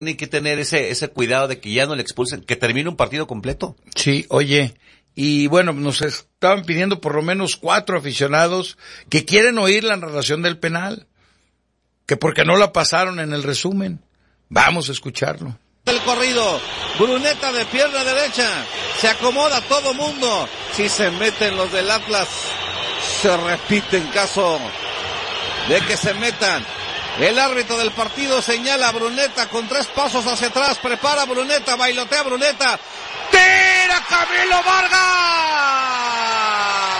Tiene que tener ese cuidado de que ya no le expulsen, que termine un partido completo. Sí, oye, y bueno, nos estaban pidiendo por lo menos 4 aficionados que quieren oír la narración del penal, que porque no la pasaron en el resumen. Vamos a escucharlo. El corrido, Bruneta de pierna derecha, se acomoda todo mundo. Si se meten los del Atlas, se repite en caso de que se metan. El árbitro del partido señala a Bruneta con 3 pasos hacia atrás, prepara a Bruneta, bailotea a Bruneta, ¡tira Camilo Vargas!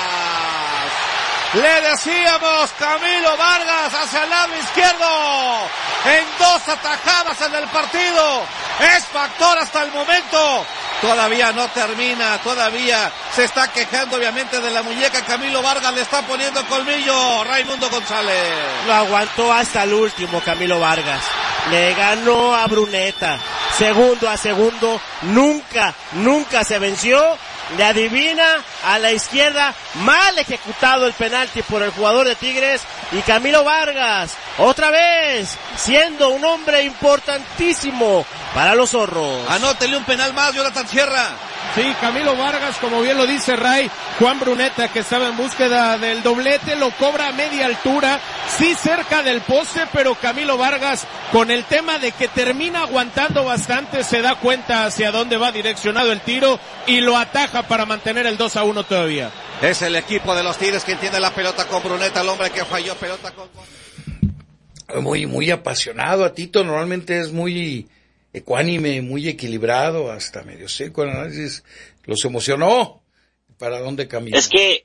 Le decíamos, Camilo Vargas hacia el lado izquierdo, en 2 atajadas en el partido, es factor hasta el momento. Todavía no termina, todavía se está quejando obviamente de la muñeca. Camilo Vargas le está poniendo colmillo. Raimundo González. Lo aguantó hasta el último Camilo Vargas. Le ganó a Bruneta. Segundo a segundo. Nunca se venció. Le adivina a la izquierda. Mal ejecutado el penalti por el jugador de Tigres. Y Camilo Vargas, otra vez, siendo un hombre importantísimo para los zorros. Anótele un penal más, Jonathan Sierra. Sí, Camilo Vargas, como bien lo dice Ray, Juan Bruneta, que estaba en búsqueda del doblete, lo cobra a media altura, sí cerca del poste, pero Camilo Vargas, con el tema de que termina aguantando bastante, se da cuenta hacia dónde va direccionado el tiro y lo ataja para mantener el 2-1 todavía. Es el equipo de los Tigres quien tiene la pelota con Bruneta, el hombre que falló pelota con... Muy apasionado a Tito, normalmente es muy ecuánime, muy equilibrado, hasta medio seco el análisis. Los emocionó. ¿Para dónde camina? Es que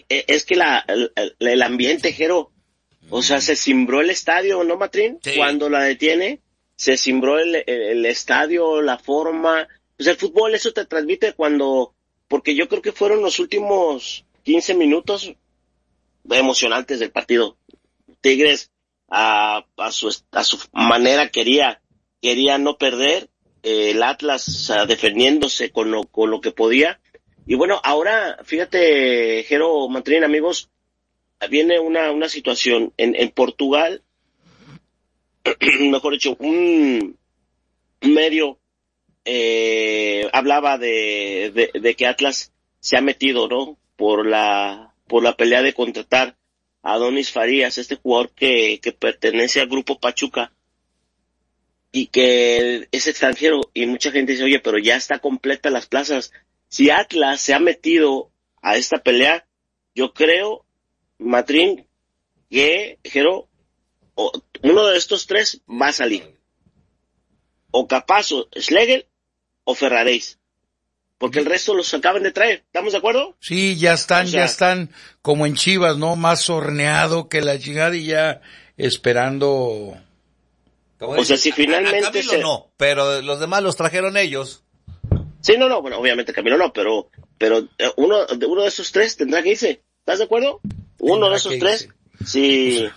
el ambiente, Jero, o sea, se cimbró el estadio, ¿no, Matrín? Sí. Cuando la detiene, se cimbró el estadio, la forma. Pues el fútbol, eso te transmite porque yo creo que fueron los últimos 15 minutos emocionantes del partido. Tigres a su manera quería no perder, el Atlas defendiéndose con lo que podía. Y bueno, ahora, fíjate, Jero, Matrín, amigos, viene una situación en Portugal, mejor dicho, un medio hablaba de que Atlas se ha metido, ¿no? Por la pelea de contratar a Adonis Farías, este jugador que pertenece al grupo Pachuca y que es extranjero, y mucha gente dice, oye, pero ya está completa las plazas. Si Atlas se ha metido a esta pelea, yo creo, Matrín, que, Jero, uno de estos 3 va a salir. O Capazo, Schlegel o Ferraréis. Porque el resto los acaban de traer. ¿Estamos de acuerdo? Sí, ya están como en Chivas, ¿no? Más horneado que la chingada y ya esperando. O sea, si finalmente... A Camilo no, pero los demás los trajeron ellos. Sí, no, bueno, obviamente Camilo no, pero uno de esos 3 tendrá que irse. ¿Estás de acuerdo? Uno de esos 3, si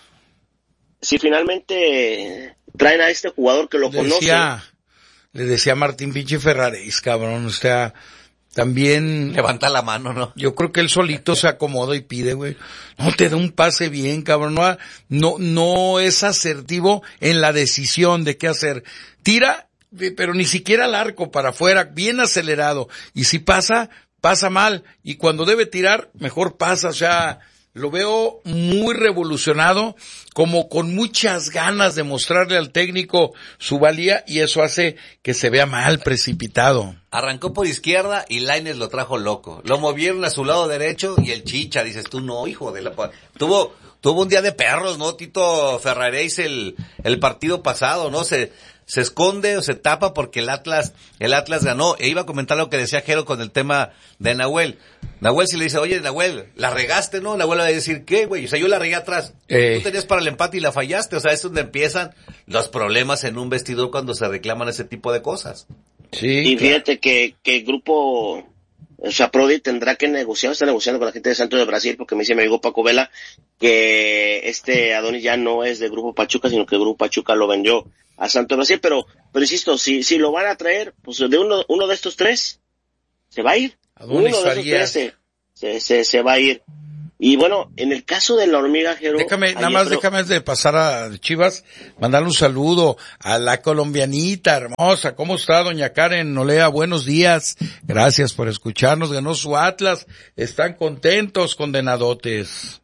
finalmente traen a este jugador que lo conoce. Le decía Martín pinche Ferraréis, cabrón, o sea, también... Levanta la mano, ¿no? Yo creo que él solito se acomoda y pide, güey. No te da un pase bien, cabrón, no es asertivo en la decisión de qué hacer. Tira, pero ni siquiera al arco para afuera, bien acelerado. Y si pasa mal. Y cuando debe tirar, mejor pasa, o sea... Lo veo muy revolucionado, como con muchas ganas de mostrarle al técnico su valía, y eso hace que se vea mal, precipitado. Arrancó por izquierda y Lainez lo trajo loco. Lo movieron a su lado derecho y el Chicha, dices tú, no, hijo de la... Tuvo un día de perros, ¿no? Tito Ferraréis el partido pasado, ¿no? Se esconde o se tapa porque el Atlas ganó. E iba a comentar lo que decía Jero con el tema de Nahuel. Nahuel si le dice, oye, Nahuel, la regaste, ¿no? Nahuel va a decir, ¿qué, güey? O sea, yo la regué atrás. Tú tenías para el empate y la fallaste. O sea, es donde empiezan los problemas en un vestidor cuando se reclaman ese tipo de cosas. Sí. Y fíjate que el grupo, o sea, Prodi tendrá que negociar, está negociando con la gente de Santos de Brasil, porque me dice mi amigo Paco Vela que Adonis ya no es de Grupo Pachuca, sino que el Grupo Pachuca lo vendió a Santos de Brasil, pero insisto, si lo van a traer, pues de uno de estos 3 se va a ir. Adonis uno de Farías. esos 3 se va a ir. Y bueno, en el caso de la hormiga, Jero... Déjame antes de pasar a Chivas, mandarle un saludo a la colombianita hermosa. ¿Cómo está doña Karen Nolea? Buenos días. Gracias por escucharnos. Ganó su Atlas. Están contentos, condenadotes.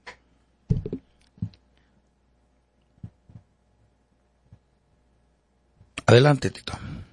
Adelante, Tito.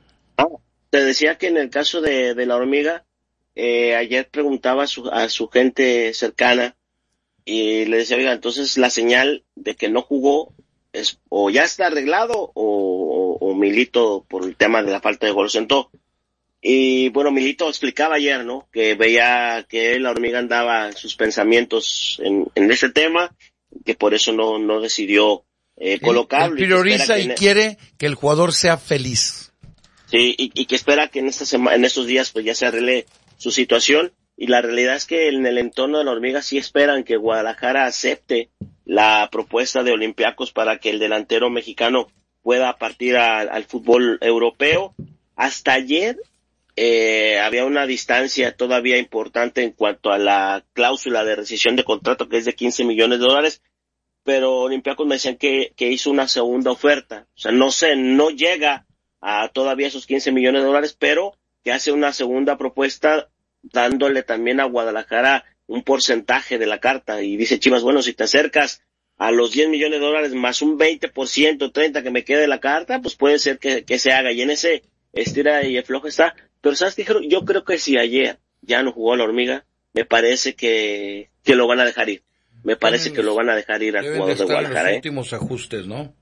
Te decía que en el caso de la hormiga, ayer preguntaba a su gente cercana y le decía, oiga, entonces la señal de que no jugó es o ya está arreglado o Milito por el tema de la falta de gol sentó. Y bueno, Milito explicaba ayer, ¿no? Que veía que la hormiga andaba en sus pensamientos en ese tema, que por eso no decidió colocarlo. Él prioriza y quiere que el jugador sea feliz. Sí, y que espera que en estos días pues ya se arregle su situación. Y la realidad es que en el entorno de la hormiga sí esperan que Guadalajara acepte la propuesta de Olympiacos para que el delantero mexicano pueda partir al fútbol europeo. Hasta ayer había una distancia todavía importante en cuanto a la cláusula de rescisión de contrato, que es de $15 millones, pero Olympiacos me decían que hizo una segunda oferta. O sea, no llega a todavía esos $15 millones, pero que hace una segunda propuesta dándole también a Guadalajara un porcentaje de la carta. Y dice Chivas, bueno, si te acercas a los $10 millones más un 20%, 30% que me quede de la carta, pues puede ser que se haga. Y en ese estira y afloja está. Pero ¿sabes qué? Yo creo que si ayer ya no jugó la hormiga, me parece que lo van a dejar ir. Me parece que lo van a dejar ir al jugador de Guadalajara. Los últimos ajustes, ¿no?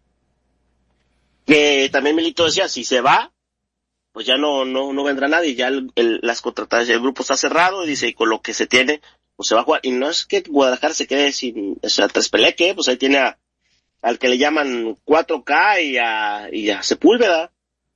Que también Milito decía, si se va, pues ya no vendrá nadie, ya las contrataciones, el grupo está cerrado, y dice, y con lo que se tiene, pues se va a jugar. Y no es que Guadalajara se quede sin, o sea, Trespeleque, pues ahí tiene al que le llaman 4K y a Sepúlveda.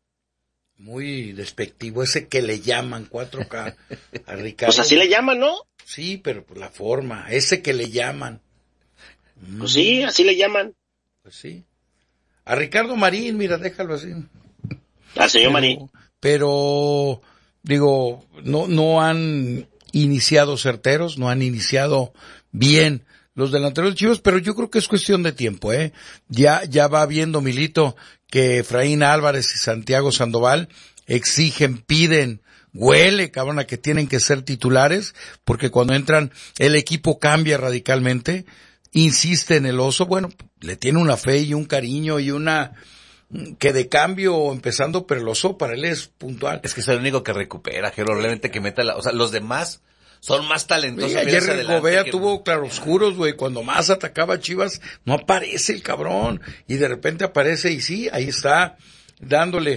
Muy despectivo ese que le llaman 4K a Ricardo. Pues así le llaman, ¿no? Sí, pero por la forma, ese que le llaman. Pues sí, así le llaman. Pues sí. A Ricardo Marín, mira, déjalo así. Al señor Marín. Pero, digo, no han iniciado certeros, no han iniciado bien los delanteros de Chivas, pero yo creo que es cuestión de tiempo, Ya va viendo Milito que Efraín Álvarez y Santiago Sandoval exigen, piden, huele, cabrón, a que tienen que ser titulares, porque cuando entran el equipo cambia radicalmente. Insiste en el Oso, bueno, le tiene una fe y un cariño y una que de cambio empezando, pero el Oso para él es puntual. Es que es el único que recupera, generalmente que meta o sea, los demás son más talentosos. Sí, ayer Gobea tuvo claroscuros, güey, cuando más atacaba a Chivas, no aparece el cabrón, y de repente aparece y sí, ahí está, dándole,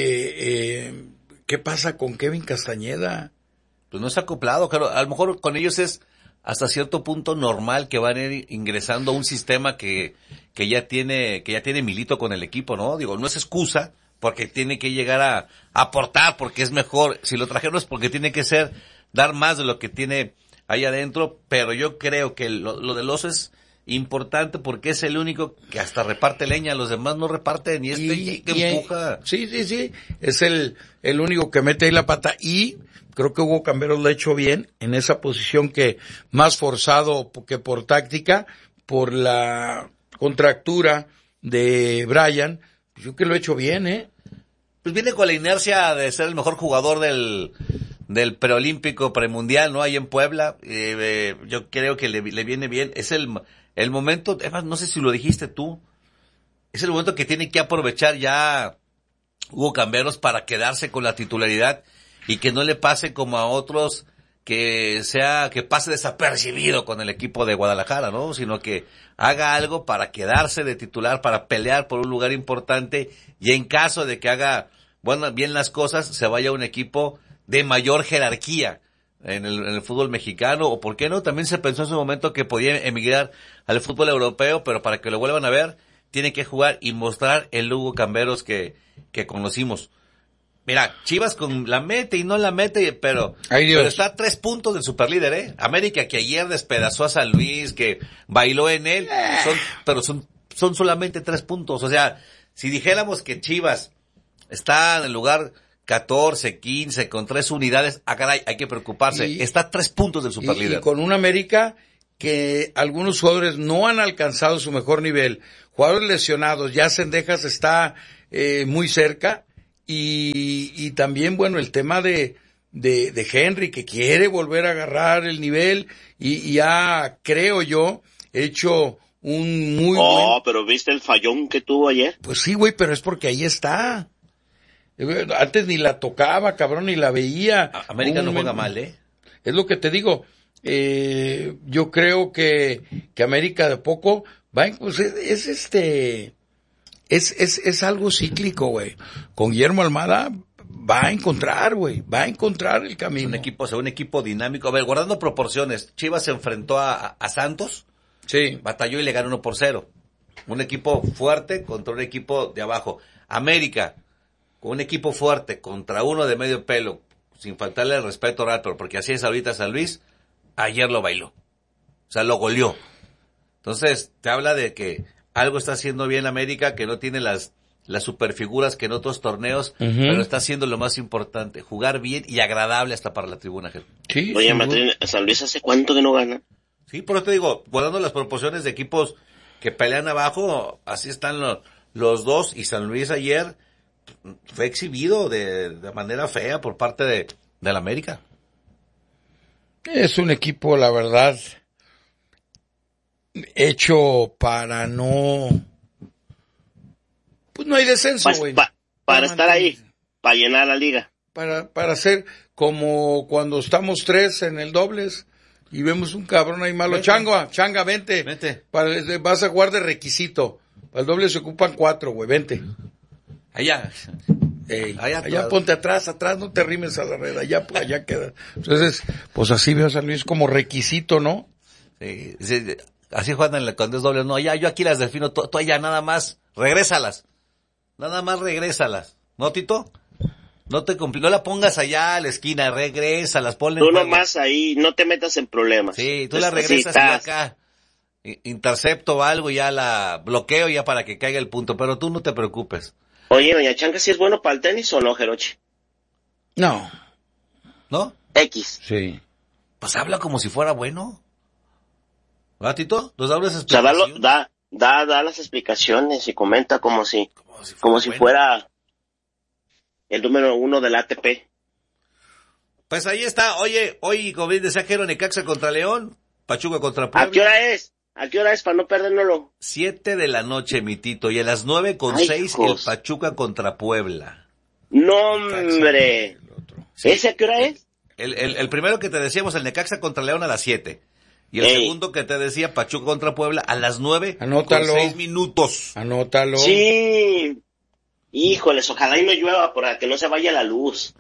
¿qué pasa con Kevin Castañeda? Pues no se ha acoplado, claro, a lo mejor con ellos es hasta cierto punto normal que van a ir ingresando a un sistema que ya tiene Milito con el equipo, ¿no? Digo, no es excusa, porque tiene que llegar a aportar, porque es mejor. Si lo trajeron es porque tiene que dar más de lo que tiene ahí adentro, pero yo creo que lo del Oso es importante porque es el único que hasta reparte leña, los demás no reparten, y que empuja. Sí, es el único que mete ahí la pata, y creo que Hugo Camberos lo ha hecho bien en esa posición, que más forzado que por táctica, por la contractura de Brian, pues yo creo que lo ha hecho bien, Pues viene con la inercia de ser el mejor jugador del preolímpico, premundial, ¿no? Ahí en Puebla, yo creo que le viene bien, es el momento, además no sé si lo dijiste tú, es el momento que tiene que aprovechar ya Hugo Camberos para quedarse con la titularidad y que no le pase como a otros que pase desapercibido con el equipo de Guadalajara, ¿no? Sino que haga algo para quedarse de titular, para pelear por un lugar importante, y en caso de que haga bien las cosas, se vaya a un equipo de mayor jerarquía en el fútbol mexicano, o por qué no, también se pensó en su momento que podía emigrar al fútbol europeo, pero para que lo vuelvan a ver, tiene que jugar y mostrar el Hugo Camberos que conocimos. Mira, Chivas con la mete y no la mete, pero está a 3 puntos del superlíder, América, que ayer despedazó a San Luis, que bailó en él, pero son solamente 3 puntos. O sea, si dijéramos que Chivas está en el lugar 14, 15, con 3 unidades, caray, hay que preocuparse. Está a 3 puntos del superlíder. Y con un América que algunos jugadores no han alcanzado su mejor nivel, jugadores lesionados, ya Zendejas está muy cerca, y también, bueno, el tema de Henry, que quiere volver a agarrar el nivel, y ya, creo yo, hecho un muy buen... pero ¿viste el fallón que tuvo ayer? Pues sí, güey, pero es porque ahí está. Antes ni la tocaba, cabrón, ni la veía. América no juega mal, ¿eh? Es lo que te digo. Yo creo que América de poco va, pues es algo cíclico, güey. Con Guillermo Almada va a encontrar, güey, va a encontrar el camino. Un equipo dinámico. A ver, guardando proporciones, Chivas se enfrentó a Santos. Sí. Batalló y le ganó 1-0. Un equipo fuerte contra un equipo de abajo. América, con un equipo fuerte contra uno de medio pelo, sin faltarle el respeto a Raptor, porque así es ahorita San Luis, ayer lo bailó. O sea, lo goleó. Entonces, te habla de que algo está haciendo bien América, que no tiene las superfiguras que en otros torneos, pero está haciendo lo más importante, jugar bien y agradable hasta para la tribuna. Sí, oye, Matrín, ¿San Luis hace cuánto que no gana? Sí, por eso te digo, guardando las proporciones de equipos que pelean abajo, así están los dos, y San Luis ayer fue exhibido de manera fea por parte de la América. Es un equipo, la verdad, hecho para no... Pues no hay descenso, güey. Para estar ahí, para llenar la liga. Para hacer como cuando estamos 3 en el dobles y vemos un cabrón ahí malo. Changa, vente. Vas a jugar de requisito. Para el doble se ocupan 4, güey, vente. Allá Ponte atrás, no te rimes a la red, allá queda. Entonces, pues así veo a San Luis como requisito, ¿no? Sí, así juegan cuando es doble. No, ya yo aquí las defino, tú allá nada más, regrésalas. ¿No, Tito? No la pongas allá a la esquina, regrésalas, ponle. Tú nomás ahí, no te metas en problemas. Sí, tú la regresas y acá intercepto o algo, ya la bloqueo ya para que caiga el punto, pero tú no te preocupes. Oye, doña Changa, ¿sí es bueno para el tenis o no, Jeroche? No. ¿No? X. Sí. Pues habla como si fuera bueno. ¿Verdad, Tito? ¿Nos da las explicaciones? O sea, da las explicaciones y comenta como si fuera el número 1 del ATP. Pues ahí está. Oye, hoy, como bien decía Jero, Necaxa contra León, Pachuca contra Puebla. ¿A qué hora es para no perdérnoslo? 7 de la noche, mi Tito, y a las 9:06 el Pachuca contra Puebla. ¡No, hombre! Sí. ¿Ese a qué hora es? El primero que te decíamos, el Necaxa contra León a las 7. Y el segundo que te decía, Pachuca contra Puebla, a las 9:06. Anótalo. Sí. Híjoles, ojalá y no llueva para que no se vaya la luz.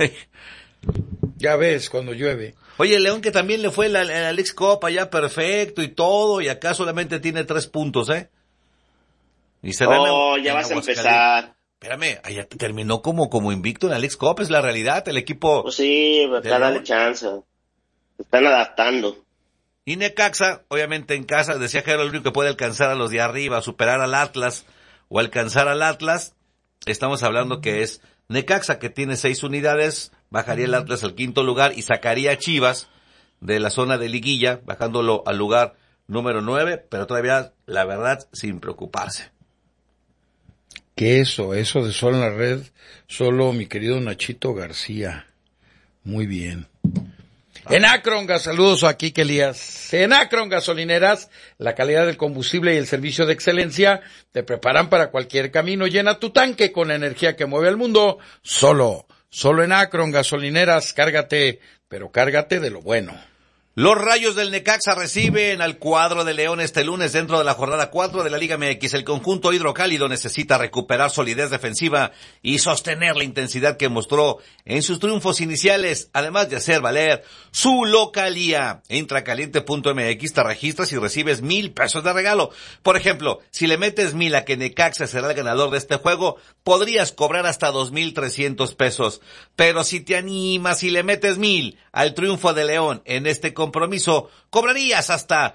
Ya ves, cuando llueve. Oye, León, que también le fue la Leagues Cup allá perfecto y todo, y acá solamente tiene 3 puntos, ¿eh? Y se ya vas a empezar. Espérame, allá terminó como invicto en la Leagues Cup, es la realidad, el equipo... Pues sí, dale chance. Se están adaptando. Y Necaxa, obviamente en casa, decía Jero, el único que puede alcanzar a los de arriba, superar al Atlas, o alcanzar al Atlas, estamos hablando que es Necaxa, que tiene 6 unidades, bajaría el Atlas al 5º lugar y sacaría a Chivas de la zona de liguilla, bajándolo al lugar número 9, pero todavía, la verdad, sin preocuparse. Que eso de Sol en la Red, solo mi querido Nachito García. Muy bien. En Akron, saludos a Kike Elías. En Akron Gasolineras, la calidad del combustible y el servicio de excelencia te preparan para cualquier camino. Llena tu tanque con la energía que mueve al mundo. Solo en Akron Gasolineras, cárgate de lo bueno. Los Rayos del Necaxa reciben al cuadro de León este lunes dentro de la jornada 4 de la Liga MX. El conjunto hidrocálido necesita recuperar solidez defensiva y sostener la intensidad que mostró en sus triunfos iniciales, además de hacer valer su localía. Entra a caliente.mx, te registras y recibes $1,000 de regalo. Por ejemplo, si le metes 1,000 a que Necaxa será el ganador de este juego, podrías cobrar hasta $2,300. Pero si te animas y le metes 1,000 al triunfo de León en este compromiso, compromiso, cobrarías hasta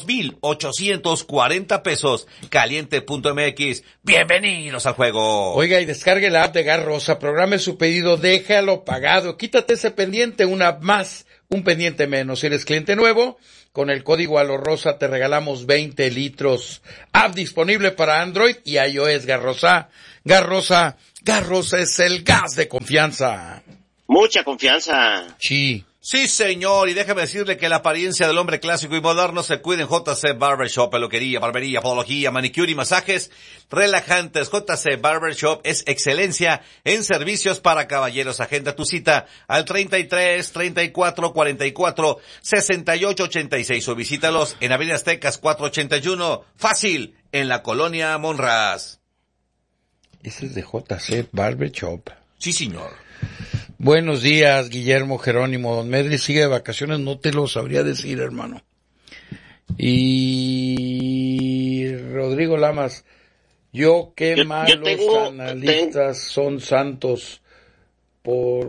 2,840 pesos. Caliente.mx. Bienvenidos al juego. Oiga, y descargue la app de Gas Rosa, programe su pedido, déjalo pagado, quítate ese pendiente, una app más, un pendiente menos. Si eres cliente nuevo, con el código ALOROSA te regalamos 20 litros. App disponible para Android y iOS. Gas Rosa. Gas Rosa es el gas de confianza. Mucha confianza. Sí. Sí, señor, y déjame decirle que la apariencia del hombre clásico y moderno se cuida en JC Barbershop, peluquería, barbería, podología, manicure y masajes relajantes. JC Barbershop es excelencia en servicios para caballeros. Agenda tu cita al 33 34 44 68 86 o visítalos en Avenida Aztecas 481, fácil, en la colonia Monraz. Ese es de JC Barbershop. Sí, señor. Buenos días, Guillermo Jerónimo. Don Medri sigue de vacaciones, no te lo sabría decir, hermano. Y Rodrigo Lamas, qué malos analistas son santos por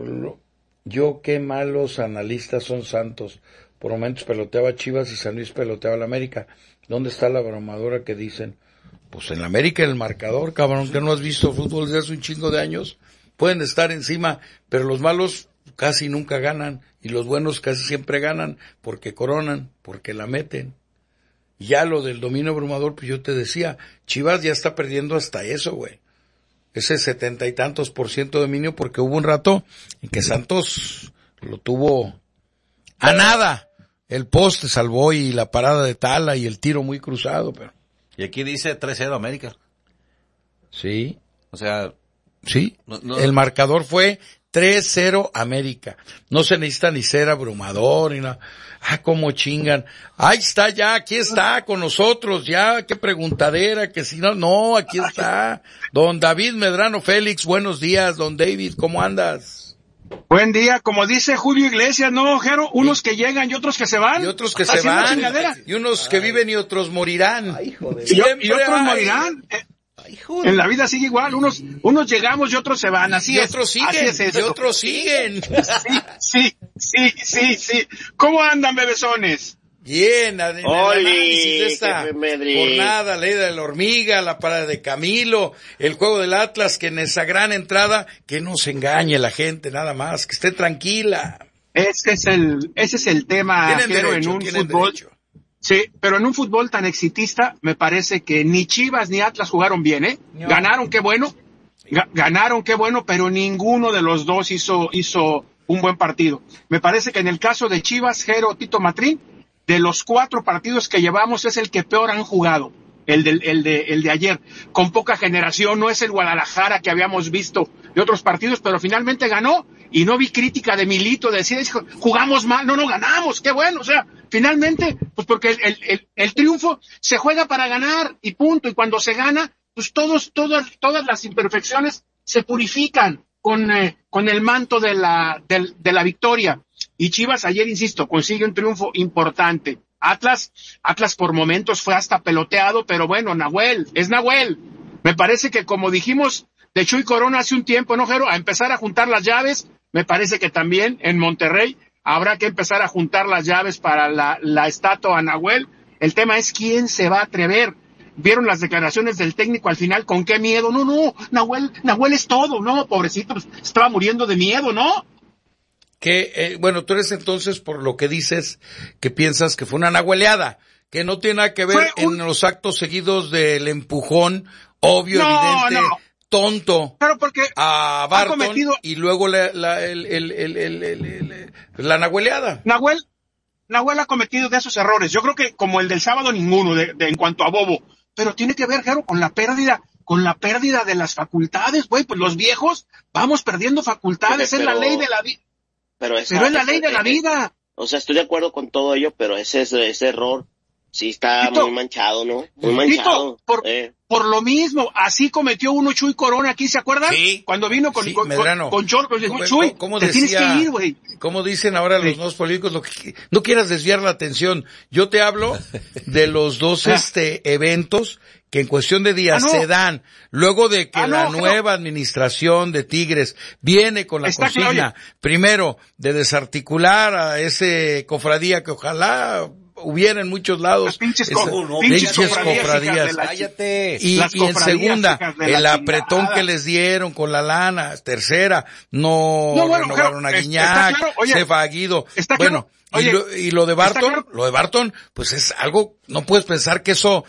momentos peloteaba Chivas y San Luis peloteaba a la América. ¿Dónde está la bromadora que dicen? Pues en la América el marcador, cabrón, que no has visto fútbol desde hace un chingo de años. Pueden estar encima, pero los malos casi nunca ganan y los buenos casi siempre ganan porque coronan, porque la meten. Ya lo del dominio abrumador, pues yo te decía, Chivas ya está perdiendo hasta eso, güey. Ese 70 y tantos % de dominio, porque hubo un rato en que Santos lo tuvo a nada. El poste salvó y la parada de Tala y el tiro muy cruzado, pero. Y aquí dice 3-0 América. Sí. O sea. Sí, el marcador fue 3-0 América. No se necesita ni ser abrumador ni nada. Cómo chingan. Ahí está ya, aquí está con nosotros ya, qué preguntadera, que si no, aquí está. Don David Medrano Félix, buenos días, don David, ¿cómo andas? Buen día, como dice Julio Iglesias, ¿no, Jero? Unos que llegan y otros que se van. Y otros que se van, y unos que viven y otros morirán. Y otros morirán. En la vida sigue igual, unos llegamos y otros se van, así es. Otros siguen, así es y otros siguen. Sí. ¿Cómo andan, bebesones? Bien, el análisis de esta jornada, la ida de la hormiga, la parada de Camilo, el juego del Atlas, que en esa gran entrada, que no se engañe la gente nada más, que esté tranquila. Ese es el tema, pero en un fútbol. Sí, pero en un fútbol tan exitista, me parece que ni Chivas ni Atlas jugaron bien, ¿eh? No. Ganaron, qué bueno, pero ninguno de los dos hizo un buen partido. Me parece que en el caso de Chivas, Jero, Tito Matrín, de los 4 partidos que llevamos es el que peor han jugado, el de ayer, con poca generación, no es el Guadalajara que habíamos visto de otros partidos, pero finalmente ganó, y no vi crítica de Milito, de decir, jugamos mal, no ganamos, qué bueno, o sea, finalmente, pues porque el triunfo se juega para ganar, y punto, y cuando se gana, pues todas las imperfecciones se purifican con el manto de la victoria, y Chivas ayer, insisto, consigue un triunfo importante. Atlas por momentos fue hasta peloteado, pero bueno, Nahuel. Me parece que como dijimos de Chuy Corona hace un tiempo, ¿no, Jero? A empezar a juntar las llaves, me parece que también en Monterrey habrá que empezar a juntar las llaves para la estatua a Nahuel. El tema es quién se va a atrever. ¿Vieron las declaraciones del técnico al final? ¿Con qué miedo? No, Nahuel es todo, no, pobrecito, pues, estaba muriendo de miedo, ¿no? Bueno, tú eres entonces, por lo que dices, que piensas que fue una nahueleada, que no tiene nada que ver en los actos seguidos del empujón, obvio, evidente, tonto, claro, porque a Barton, y luego la nahueleada. Nahuel ha cometido de esos errores, yo creo que como el del sábado ninguno, en cuanto a bobo, pero tiene que ver, Jero, con la pérdida de las facultades, güey, pues los viejos vamos perdiendo facultades, es la ley de la vida. Pero es la ley de la vida. O sea, estoy de acuerdo con todo ello, pero ese error sí está Tito, muy manchado, ¿no? Muy manchado. Tito, por lo mismo, así cometió uno Chuy Corona aquí, ¿se acuerdan? Sí. Cuando vino con Chol, dijo, Chuy, te tienes que ir, güey. Como dicen ahora los nuevos políticos, no quieras desviar la atención. Yo te hablo de los dos eventos que en cuestión de días se dan, luego de que la nueva administración de Tigres viene con la consigna, primero, de desarticular a ese cofradía que ojalá hubiera en muchos lados. Pinches cofradías. Cállate. Y en segunda, el apretón que les dieron con la lana. Tercera, no renovaron a Guiñac, Cefa Aguido. Bueno, y lo de Barton, pues es algo, no puedes pensar que eso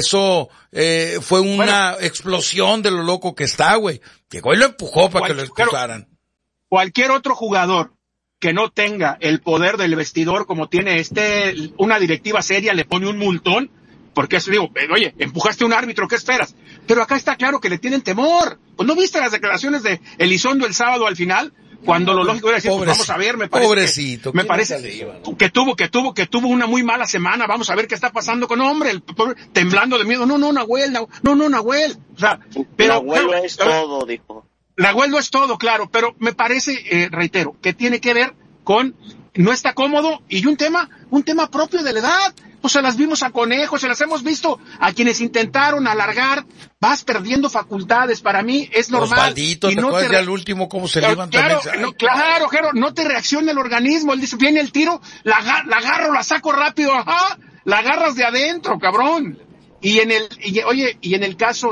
fue una explosión de lo loco que está, güey. Llegó y lo empujó para que lo expulsaran. Cualquier otro jugador que no tenga el poder del vestidor como tiene una directiva seria, le pone un multón, porque eso digo, oye, empujaste a un árbitro, ¿qué esperas? Pero acá está claro que le tienen temor. Pues ¿no viste las declaraciones de Elizondo el sábado al final? Cuando lo lógico era decir, pues vamos a ver, me parece que tuvo una muy mala semana, vamos a ver qué está pasando con el pobre, temblando de miedo. No, Nahuel. O sea, pero Nahuel es todo, dijo. Nahuel no es todo, claro, pero me parece, reitero, que tiene que ver con no está cómodo y un tema propio de la edad. Pues se las vimos a Conejo, se las hemos visto a quienes intentaron alargar, vas perdiendo facultades, para mí es normal. Osvaldito, ¿te acuerdas ya el último cómo se levanta? Claro, Jero, no te reacciona el organismo, él dice, viene el tiro, la agarro, la saco rápido, la agarras de adentro, cabrón. Y en el caso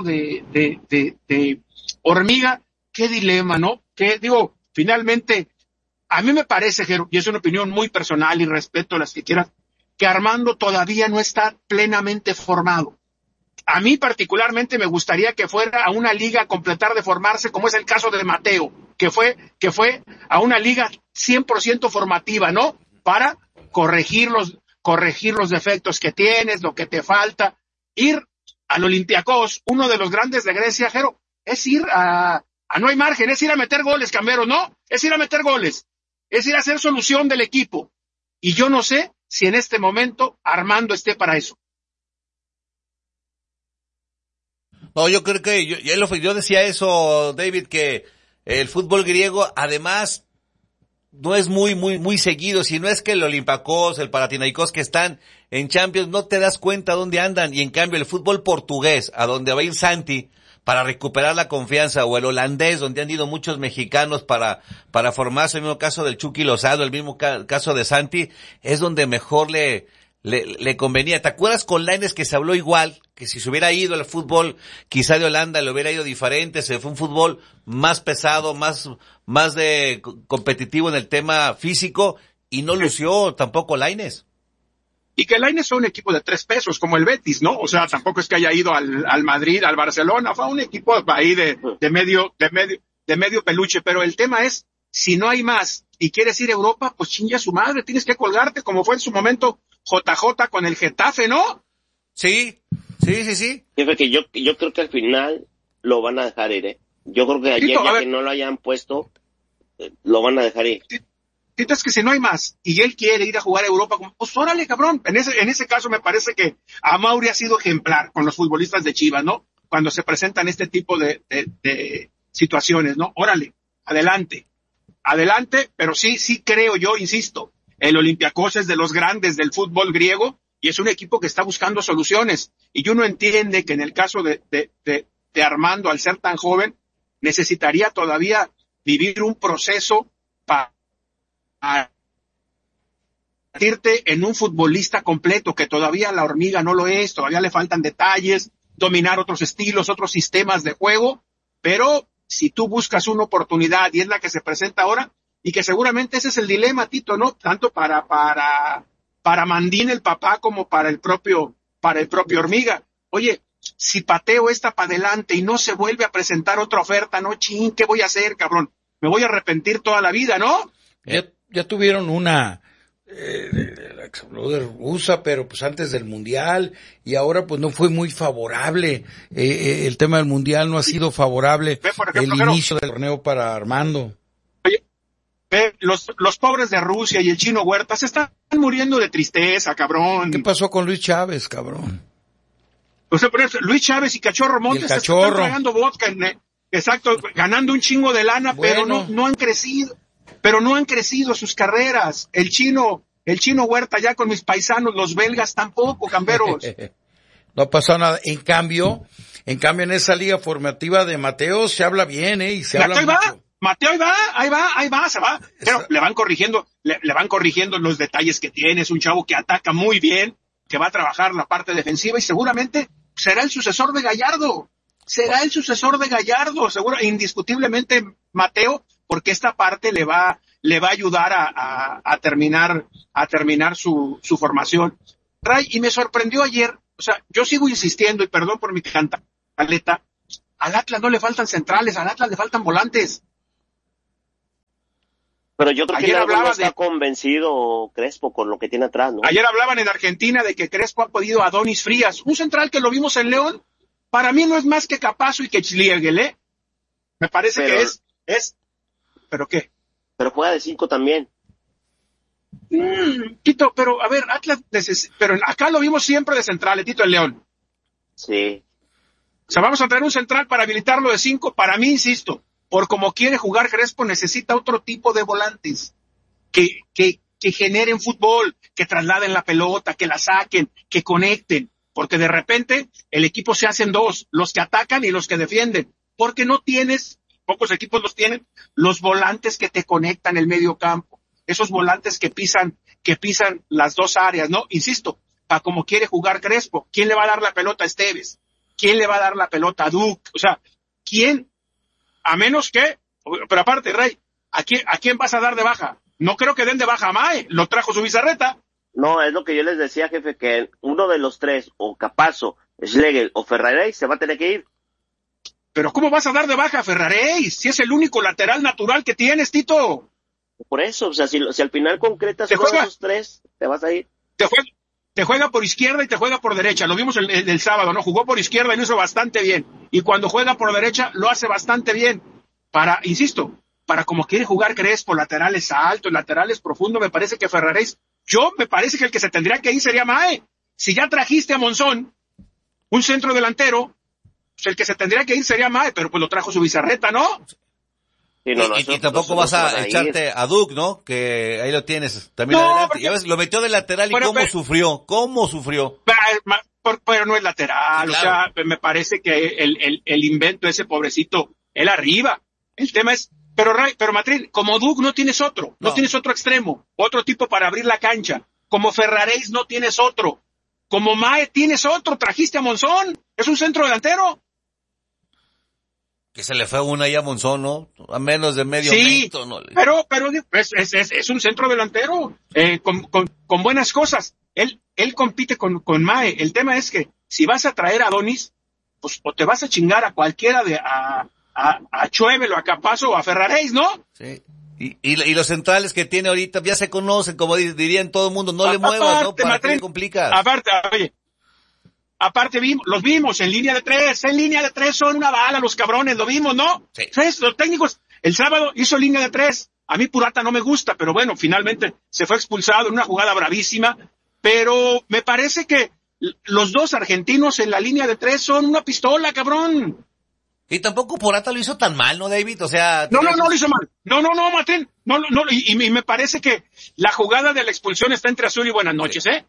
de Hormiga, qué dilema, ¿no? Finalmente, a mí me parece, Jero, y es una opinión muy personal y respeto a las que quieras, que Armando todavía no está plenamente formado. A mí particularmente me gustaría que fuera a una liga a completar de formarse, como es el caso de Mateo, que fue a una liga 100% formativa, ¿no? Para corregir los defectos que tienes, lo que te falta. Ir al Olympiacos, uno de los grandes de Grecia, Jero, es ir a no hay margen, es ir a meter goles, Cambero, ¿no? Es ir a meter goles, es ir a hacer solución del equipo. Y yo no sé si en este momento Armando esté para eso. No, yo creo que yo decía eso, David, que el fútbol griego además no es muy seguido. Si no es que el Olympiacos, el Panathinaikos que están en Champions, no te das cuenta dónde andan. Y en cambio el fútbol portugués, a donde va a ir Santi para recuperar la confianza, o el holandés, donde han ido muchos mexicanos para formarse, el mismo caso del Chucky Lozano, el mismo caso de Santi, es donde mejor le convenía. ¿Te acuerdas con Lainez que se habló igual? Que si se hubiera ido al fútbol, quizá de Holanda, le hubiera ido diferente, se fue un fútbol más pesado, más de competitivo en el tema físico, y no lució tampoco Lainez. Y que Lainez fue un equipo de 3 pesos, como el Betis, ¿no? O sea, tampoco es que haya ido al Madrid, al Barcelona, fue un equipo ahí de medio peluche, pero el tema es, si no hay más y quieres ir a Europa, pues chinga su madre, tienes que colgarte, como fue en su momento JJ con el Getafe, ¿no? Sí. Jefe, que yo creo que al final lo van a dejar ir, Yo creo que ayer, que no lo hayan puesto, lo van a dejar ir. Es que si no hay más y él quiere ir a jugar a Europa, pues órale, cabrón. En ese caso me parece que Amauri ha sido ejemplar con los futbolistas de Chivas, ¿no? Cuando se presentan este tipo de situaciones, ¿no? Órale, adelante, pero sí creo yo, insisto, el Olympiacos es de los grandes del fútbol griego y es un equipo que está buscando soluciones. Y uno entiende que en el caso de Armando, al ser tan joven, necesitaría todavía vivir un proceso para convertirte en un futbolista completo, que todavía la Hormiga no lo es, todavía le faltan detalles, dominar otros estilos, otros sistemas de juego, pero si tú buscas una oportunidad y es la que se presenta ahora, y que seguramente ese es el dilema, Tito, ¿no? Tanto para Mandín el papá como para el propio Hormiga. Oye, si pateo esta para adelante y no se vuelve a presentar otra oferta, no, ¿qué voy a hacer, cabrón? Me voy a arrepentir toda la vida, ¿no? Ya tuvieron una la rusa, pero pues antes del Mundial, y ahora pues no fue muy favorable. El tema del Mundial no ha sido favorable. El inicio del torneo para Armando. Oye, los pobres de Rusia y el Chino Huerta se están muriendo de tristeza, cabrón. ¿Qué pasó con Luis Chávez, cabrón? O sea, Luis Chávez y Cachorro Montes están tragando vodka, exacto, ganando un chingo de lana, bueno. Pero no han crecido sus carreras. El chino Huerta ya con mis paisanos, los belgas tampoco, camberos. No ha pasado nada. En cambio, en esa liga formativa de Mateo se habla bien, y se habla mucho. Mateo, ahí va, se va. Pero le van corrigiendo los detalles que tiene. Es un chavo que ataca muy bien, que va a trabajar la parte defensiva y seguramente será el sucesor de Gallardo. Seguro, indiscutiblemente Mateo, porque esta parte le va a ayudar a terminar su formación. Ray, y me sorprendió ayer, o sea, yo sigo insistiendo, y perdón por mi cantaleta, al Atlas no le faltan centrales, al Atlas le faltan volantes. Pero yo creo que no está convencido Crespo con lo que tiene atrás, ¿no? Ayer hablaban en Argentina de que Crespo ha pedido a Adonis Frías, un central que lo vimos en León. Para mí no es más que Capazo y que Schliegel, ¿eh? Me parece que es. ¿Pero qué? Pero juega de 5 también. Tito, pero a ver, Atlas, pero acá lo vimos siempre de central, Tito, el León. Sí. O sea, vamos a traer un central para habilitarlo de 5. Para mí, insisto, por como quiere jugar Crespo, necesita otro tipo de volantes que generen fútbol, que trasladen la pelota, que la saquen, que conecten, porque de repente el equipo se hacen dos, los que atacan y los que defienden, porque no tienes, pocos equipos los tienen, los volantes que te conectan el medio campo, esos volantes que pisan las dos áreas, ¿no? Insisto, a como quiere jugar Crespo, ¿quién le va a dar la pelota a Esteves? ¿Quién le va a dar la pelota a Duke? O sea, ¿quién? A menos que, pero aparte, Rey, ¿a quién vas a dar de baja? No creo que den de baja a Mae, lo trajo su Bizarreta. No, es lo que yo les decía, jefe, que uno de los tres, o Capazo, Schlegel o Ferrarey, se va a tener que ir. Pero ¿cómo vas a dar de baja a Ferrarey? Si es el único lateral natural que tienes, Tito. Por eso, o sea, si al final concretas uno de esos tres, te vas a ir. Te juega por izquierda y te juega por derecha. Lo vimos el sábado, ¿no? Jugó por izquierda y lo hizo bastante bien. Y cuando juega por derecha, lo hace bastante bien. Insisto, para como quiere jugar Crespo, laterales altos, laterales profundos, me parece que Ferrarey, me parece que el que se tendría que ir sería Mae. Si ya trajiste a Monzón, un centro delantero, pues el que se tendría que ir sería Mae, pero pues lo trajo su Bizarreta, ¿no? Sí, y tampoco vas a echarte a Duke, ¿no? Que ahí lo tienes también adelante. Porque, ya ves, lo metió de lateral y cómo sufrió. Pero no es lateral, claro. O sea, me parece que el invento ese pobrecito, él arriba. El tema es, pero Matrín, como Duke no tienes otro extremo, otro tipo para abrir la cancha. Como Ferraréis no tienes otro. Como Mae tienes otro, trajiste a Monzón, es un centro delantero. Que se le fue una ya a Monzón, ¿no? A menos de medio metro, ¿no? Pero es un centro delantero, con buenas cosas. Él compite con Mae. El tema es que si vas a traer a Adonis, pues o te vas a chingar a cualquiera a Chuevel o a Capazo o a Ferraréis, ¿no? Sí. Y los centrales que tiene ahorita ya se conocen, como dirían todo el mundo, no le muevas, ¿no? ¿Para qué le complicas? Aparte los vimos en línea de tres son una bala los cabrones, lo vimos, ¿no? Sí. ¿Sabes? Los técnicos, el sábado hizo línea de 3, a mí Purata no me gusta, pero bueno, finalmente se fue expulsado en una jugada bravísima, pero me parece que los dos argentinos en la línea de 3 son una pistola, cabrón. Y tampoco Purata lo hizo tan mal, ¿no, David? O sea... No lo hizo mal. No, Matén. No, y me parece que la jugada de la expulsión está entre Azul y Buenas noches, ¿eh?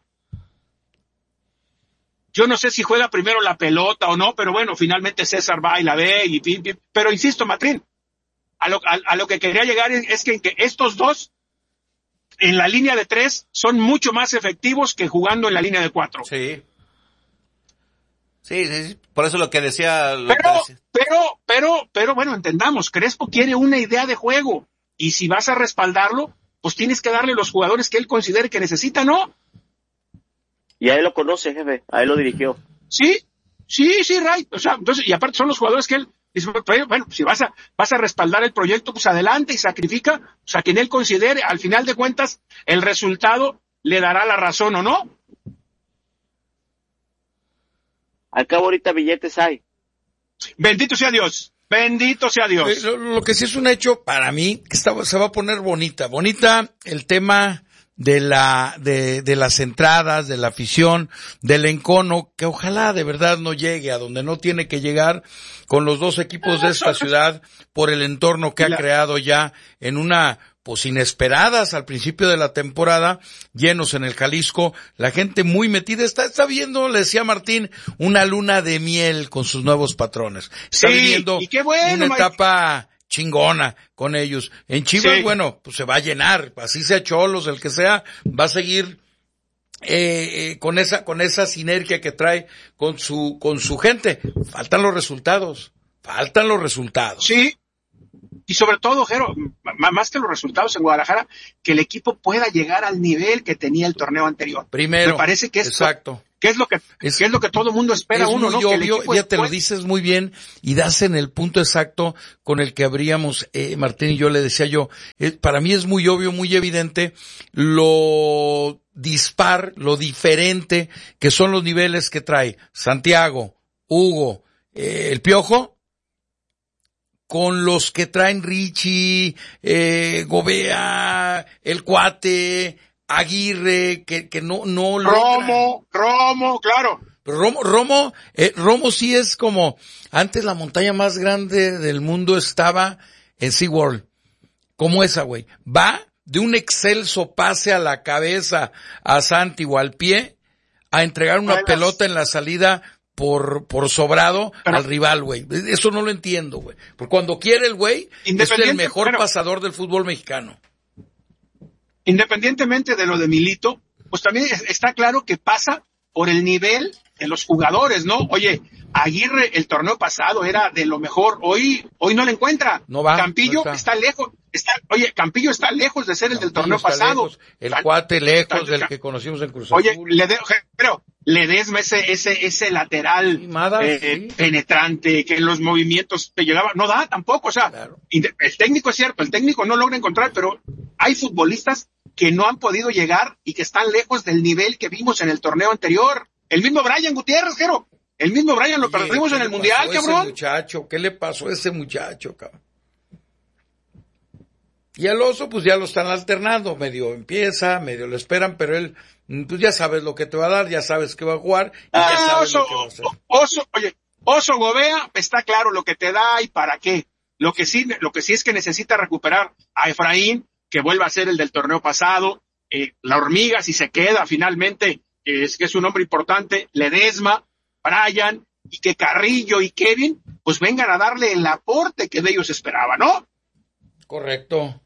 Yo no sé si juega primero la pelota o no, pero bueno, finalmente César va y la ve, pero insisto, Matrín, a lo que quería llegar es que estos dos en la línea de 3 son mucho más efectivos que jugando en la línea de 4. Sí. Sí, por eso lo que decía... Pero bueno, entendamos, Crespo quiere una idea de juego, y si vas a respaldarlo, pues tienes que darle los jugadores que él considere que necesita, ¿no? Y a él lo conoce, jefe, a él lo dirigió. Sí, Ray, o sea, entonces, y aparte son los jugadores que él dice, bueno, si vas a respaldar el proyecto, pues adelante y sacrifica, o sea, quien él considere, al final de cuentas, el resultado le dará la razón o no. Al cabo ahorita billetes hay. Bendito sea Dios. Lo que sí es un hecho para mí, que se va a poner bonita el tema de las entradas, de la afición, del encono, que ojalá de verdad no llegue a donde no tiene que llegar con los dos equipos de esta ciudad por el entorno que ha creado ya en una, pues inesperadas al principio de la temporada, llenos en el Jalisco, la gente muy metida, está viendo, le decía Martín, una luna de miel con sus nuevos patrones. Está viviendo una etapa chingona con ellos. En Chivas, bueno, pues se va a llenar, así sea Cholos, el que sea, va a seguir con esa sinergia que trae con su gente. Faltan los resultados. Sí. Y sobre todo, Jero, más que los resultados en Guadalajara, que el equipo pueda llegar al nivel que tenía el torneo anterior. Primero. Me parece que exacto. ¿Qué es lo que todo mundo espera uno, no? Obvio, ya te lo dices muy bien y das en el punto exacto con el que habríamos, Martín y yo le decía yo, para mí es muy obvio, muy evidente lo dispar, lo diferente que son los niveles que trae Santiago, Hugo, el Piojo, con los que traen Richie, Gobea, el Cuate, Aguirre, que no Romo, claro. Pero Romo sí es como, antes la montaña más grande del mundo estaba en SeaWorld. Como esa, güey. Va de un excelso pase a la cabeza a Santi o al pie a entregar una pelota en la salida por sobrado al rival, güey. Eso no lo entiendo, güey. Porque cuando quiere el güey, es el mejor pasador del fútbol mexicano. Independientemente de lo de Milito, pues también está claro que pasa por el nivel de los jugadores, ¿no? Oye, Aguirre el torneo pasado era de lo mejor, hoy no le encuentra. No va. Campillo no está lejos, Campillo está lejos de ser el del torneo pasado. Lejos. El Cuate lejos del que conocimos en Cruz Oye, Azul. pero Ledesma ese lateral penetrante que en los movimientos te llegaba, no da tampoco, o sea, claro. El técnico es cierto, el técnico no logra encontrar, pero hay futbolistas que no han podido llegar y que están lejos del nivel que vimos en el torneo anterior. El mismo Brian Gutiérrez, Jero. El mismo Brian lo perdimos en el Mundial, cabrón. ¿Qué le pasó a ese muchacho, cabrón? Y al Oso, pues ya lo están alternando, medio empieza, medio lo esperan, pero él, pues ya sabes lo que te va a dar, ya sabes que va a jugar, y ya sabes lo que va a hacer. Oso Gobea, está claro lo que te da y para qué. Lo que sí es que necesita recuperar a Efraín, que vuelva a ser el del torneo pasado, la Hormiga, si se queda finalmente, que es un hombre importante, Ledesma, Brian, y que Carrillo y Kevin, pues vengan a darle el aporte que de ellos esperaba, ¿no? Correcto.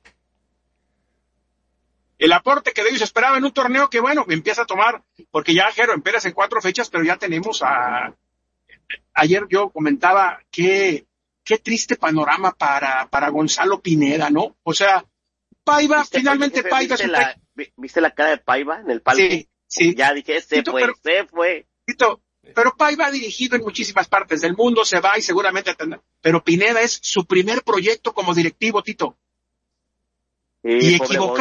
El aporte que de ellos esperaba en un torneo que, bueno, empieza a tomar, porque ya, Jero, empiezas en 4 fechas, pero ya tenemos ayer yo comentaba qué triste panorama para Gonzalo Pineda, ¿no? O sea, Paiva, finalmente Paiva... ¿Viste la cara de Paiva en el palco? Sí. Ya dije, se fue. Pero Paiva ha dirigido en muchísimas partes del mundo, se va y seguramente tendrá. Pero Pineda es su primer proyecto como directivo, Tito. Sí, y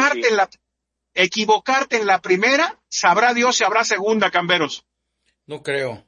equivocarte en la primera, sabrá Dios si habrá segunda, Camberos. No creo.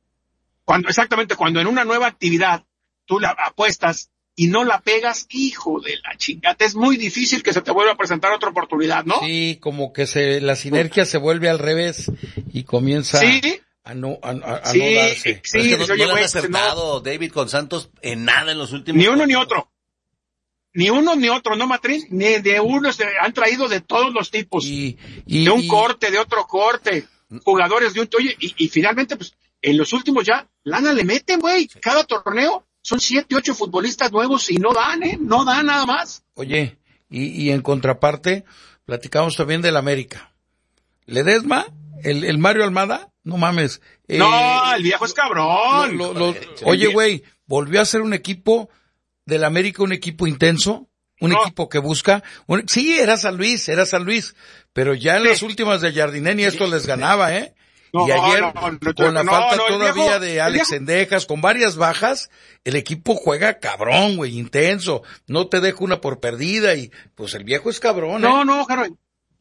Cuando en una nueva actividad tú la apuestas y no la pegas, hijo de la chingada, es muy difícil que se te vuelva a presentar otra oportunidad, ¿no? Sí, como que la sinergia se vuelve al revés y comienza a no darse. Sí, es que no le han acertado David con Santos en nada en los últimos Ni uno ni otro. Ni uno ni otro, ¿no, Matrín? Ni de uno, han traído de todos los tipos. De un corte, de otro corte, jugadores de un... Oye, y finalmente, pues, en los últimos ya, lana le meten, güey. Cada torneo son 7, 8 futbolistas nuevos y no dan, no dan nada más. Oye, y en contraparte, platicamos también del América. Ledesma, el Mario Almada, no mames. No, el viejo es cabrón. Oye, güey, volvió a ser un equipo del América, un equipo intenso, equipo que busca. Sí, era San Luis, pero ya en las últimas de Jardineni esto les ganaba, ¿eh? Y ayer, con la falta todavía de Alex Sendejas, con varias bajas, el equipo juega cabrón, güey, intenso. No te deja una por perdida y, pues, el viejo es cabrón, ¿eh? No, Jaro.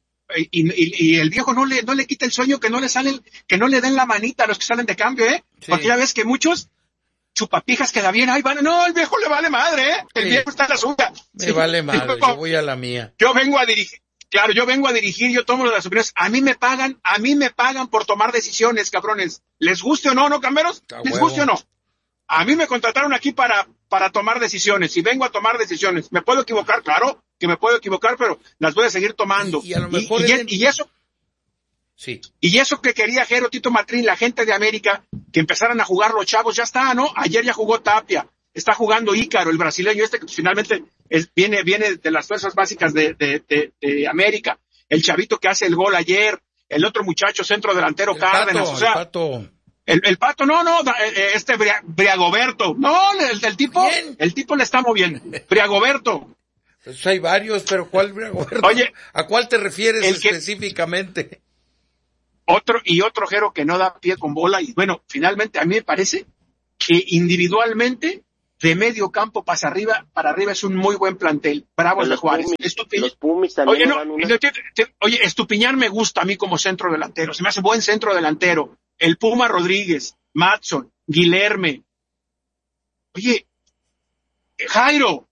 Y el viejo no le quita el sueño que no le den la manita a los que salen de cambio, ¿eh? Sí. Porque ya ves que muchos chupapijas queda bien, no, el viejo le vale madre, ¿eh? El viejo está en la suya. Me vale madre, yo voy a la mía. Yo vengo a dirigir, Claro, yo vengo a dirigir, yo tomo las opiniones. A mí me pagan por tomar decisiones, cabrones. ¿Les guste o no, camberos? ¿Les guste o no? A mí me contrataron aquí para tomar decisiones y vengo a tomar decisiones. ¿Me puedo equivocar? Claro que me puedo equivocar, pero las voy a seguir tomando. Y a lo mejor y eso. Sí. Y eso que quería Jero, Tito Matrín, la gente de América, que empezaran a jugar los chavos, ya está, ¿no? Ayer ya jugó Tapia, está jugando Ícaro, el brasileño que finalmente viene de las fuerzas básicas de América. El chavito que hace el gol ayer, el otro muchacho centro delantero Cárdenas, o sea. El Pato, Briagoberto. No, el tipo le está moviendo. Briagoberto. Pues hay varios, pero ¿cuál Briagoberto? Oye, ¿a cuál te refieres específicamente? Otro Jero que no da pie con bola y bueno, finalmente a mí me parece que individualmente de medio campo para arriba es un muy buen plantel. Bravos de Juárez. Los Pumis también. Oye, Estupiñán me gusta a mí como centro delantero. Se me hace buen centro delantero. El Puma Rodríguez, Matson, Guilherme. Oye, Jairo.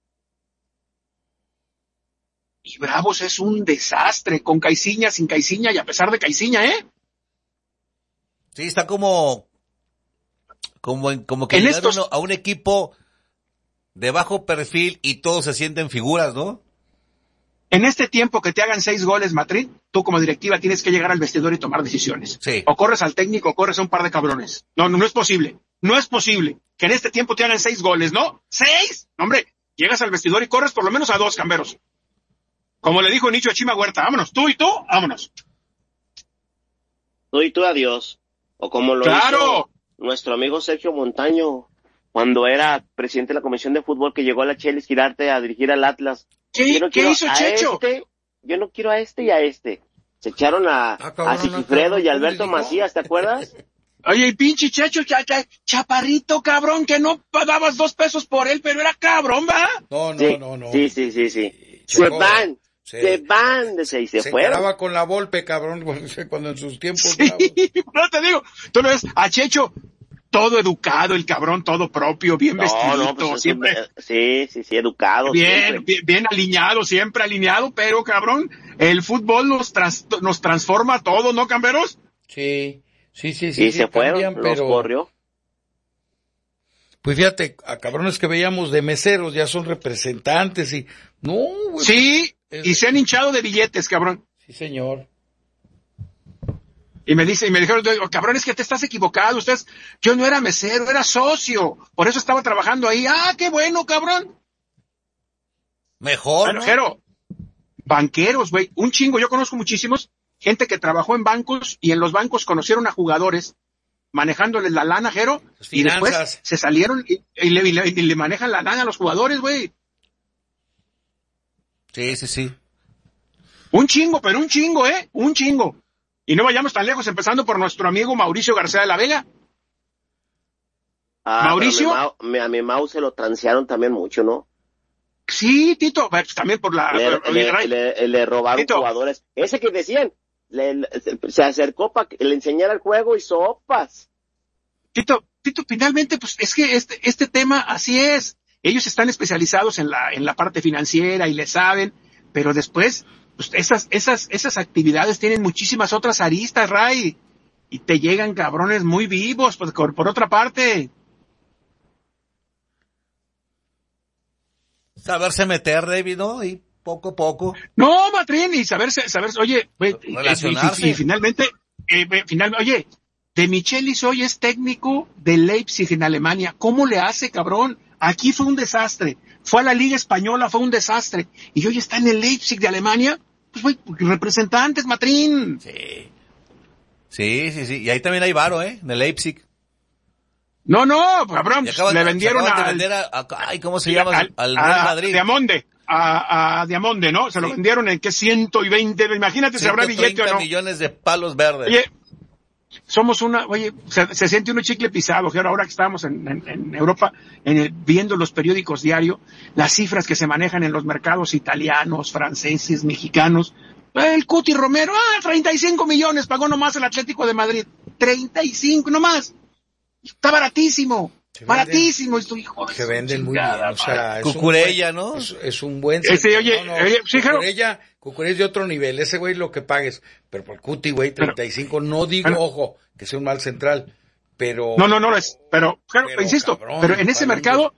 Y Bravos es un desastre, con Caiciña, sin Caiciña, y a pesar de Caiciña, ¿eh? Sí, está como que llegaron a un equipo de bajo perfil y todos se sienten figuras, ¿no? En este tiempo que te hagan 6 goles, Matrín, tú como directiva tienes que llegar al vestidor y tomar decisiones. Sí. O corres al técnico o corres a un par de cabrones. No es posible. No es posible que en este tiempo te hagan 6 goles, ¿no? ¿6? Hombre, llegas al vestidor y corres por lo menos a 2, camberos. Como le dijo Nicho a Chima Huerta, vámonos, tú y tú, vámonos. Tú y tú, adiós. O como lo hizo nuestro amigo Sergio Montaño, cuando era presidente de la Comisión de Fútbol, que llegó a la Chelis Girarte a dirigir al Atlas. ¿Qué hizo Checho? Yo no quiero a este y a este. Se echaron a Sigifredo y Alberto Macías, ¿te acuerdas? Oye, y pinche Checho, chaparrito, cabrón, que no dabas 2 pesos por él, pero era cabrón, ¿va? No. Sí. Se van. Se van y se fueron. Se quedaba con la Volpe, cabrón, cuando en sus tiempos. Sí, no te digo. Tú no ves a Checho, todo educado, el cabrón, todo propio, bien vestido, pues siempre. Sí, educado. Bien alineado, siempre alineado, pero cabrón, el fútbol nos transforma a todos, ¿no, camberos? Sí. Y se fueron, los corrió. Pues fíjate, a cabrones que veíamos de meseros ya son representantes y no, güey. Sí, y se han hinchado de billetes, cabrón. Sí, señor. Y me dijeron, cabrón, es que te estás equivocado, yo no era mesero, era socio, por eso estaba trabajando ahí. Ah, qué bueno, cabrón. Mejor, ¿no? Jero, banqueros, güey, un chingo, yo conozco muchísimos, gente que trabajó en bancos y en los bancos conocieron a jugadores manejándoles la lana, Jero, y después se salieron y le manejan la lana a los jugadores, güey. Sí. Un chingo, un chingo. Y no vayamos tan lejos, empezando por nuestro amigo Mauricio García de la Vega. Mauricio. A mi Mau se lo transearon también mucho, ¿no? Sí, Tito, pues también por le robaron Tito. Jugadores. Ese que decían, se acercó para que le enseñara el juego y sopas. Tito, finalmente, pues es que este tema así es. Ellos están especializados en la parte financiera y le saben, pero después, pues esas actividades tienen muchísimas otras aristas, Ray, y te llegan cabrones muy vivos, pues, por otra parte. Saberse meter, David, ¿no? Y poco a poco. No, Matrín, y saberse, oye, relacionarse. Y finalmente, oye, De Michelis hoy es técnico de Leipzig en Alemania. ¿Cómo le hace, cabrón? Aquí fue un desastre. Fue a la Liga Española, fue un desastre. Y hoy está en el Leipzig de Alemania. Pues, güey, representantes, Matrín. Sí. Y ahí también hay varo, en el Leipzig. No, cabrón, le vendieron ¿cómo se llama? Al Real Madrid. A Diamonde, ¿no? Se lo vendieron en 120, imagínate si habrá billete o no. 130 millones de palos verdes. Oye, se siente uno chicle pisado, ahora que estamos en Europa, viendo los periódicos diario, las cifras que se manejan en los mercados italianos, franceses, mexicanos. El Cuti Romero, 35 millones pagó nomás el Atlético de Madrid. 35 nomás. Está baratísimo. Baratísimo, esto, hijo de se venden muy bien, o sea, Cucurella, ¿no? Es un buen Cucurella es de otro nivel, ese güey lo que pagues, pero por Cuti, güey, 35, no digo, ojo, que sea un mal central, pero... No es, pero insisto, cabrón, pero en ese mercado,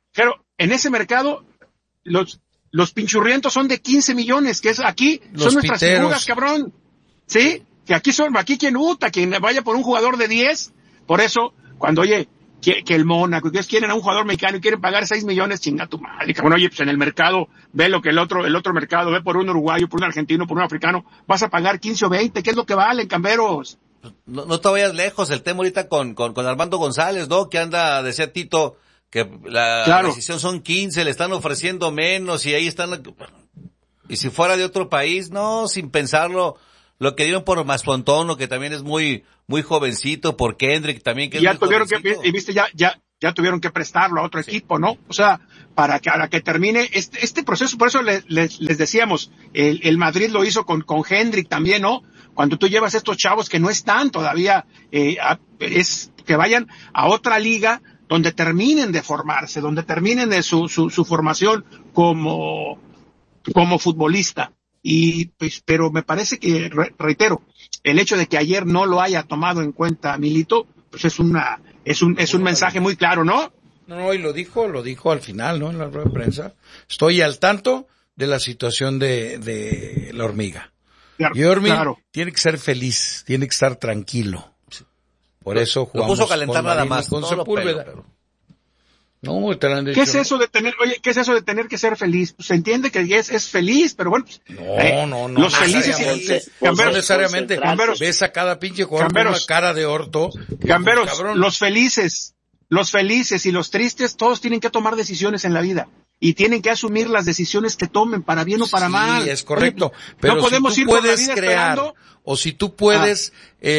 los pinchurrientos son de 15 millones, que es aquí, son nuestras figuras, cabrón. ¿Sí? Que aquí quien vaya por un jugador de 10, por eso, cuando que el Mónaco, que quieren a un jugador mexicano y quieren pagar 6 millones, chinga tu madre, cabrón. Oye, pues en el mercado, ve lo que el otro mercado, ve por un uruguayo, por un argentino, por un africano, vas a pagar 15 o 20, ¿qué es lo que valen, camberos? No te vayas lejos, el tema ahorita con Armando González, ¿no? Que decía Tito, que la decisión son 15, le están ofreciendo menos y ahí están, y si fuera de otro país, no, sin pensarlo, lo que dieron por Maspontón, que también es muy jovencito, por Kendrick también, que ya es muy tuvieron jovencito. y viste, ya tuvieron que prestarlo a otro equipo, ¿no? O sea, para que termine este proceso, por eso les decíamos, el Madrid lo hizo con Hendrick también, ¿no? Cuando tú llevas estos chavos que no están todavía, es que vayan a otra liga donde terminen de formarse, donde terminen de su formación como futbolista. Y pues, pero me parece que, reitero, el hecho de que ayer no lo haya tomado en cuenta Milito, pues es un mensaje muy claro, ¿no? No, y lo dijo al final, ¿no? En la rueda de prensa. Estoy al tanto de la situación de la hormiga. Y Hormiga tiene que ser feliz, tiene que estar tranquilo. Por eso jugamos. Lo puso a calentar nada más. Con Sepúlveda. No, te lo han dicho. ¿Qué es eso de tener que ser feliz? Pues se entiende que es feliz, pero bueno. No. Los felices no necesariamente. Ves a cada pinche jugador con una cara de orto. Camberos, los felices y los tristes, todos tienen que tomar decisiones en la vida. Y tienen que asumir las decisiones que tomen, para bien o para mal. Sí, es correcto. Oye, pero no podemos si tú ir por la puedes vida crear, esperando, o si tú puedes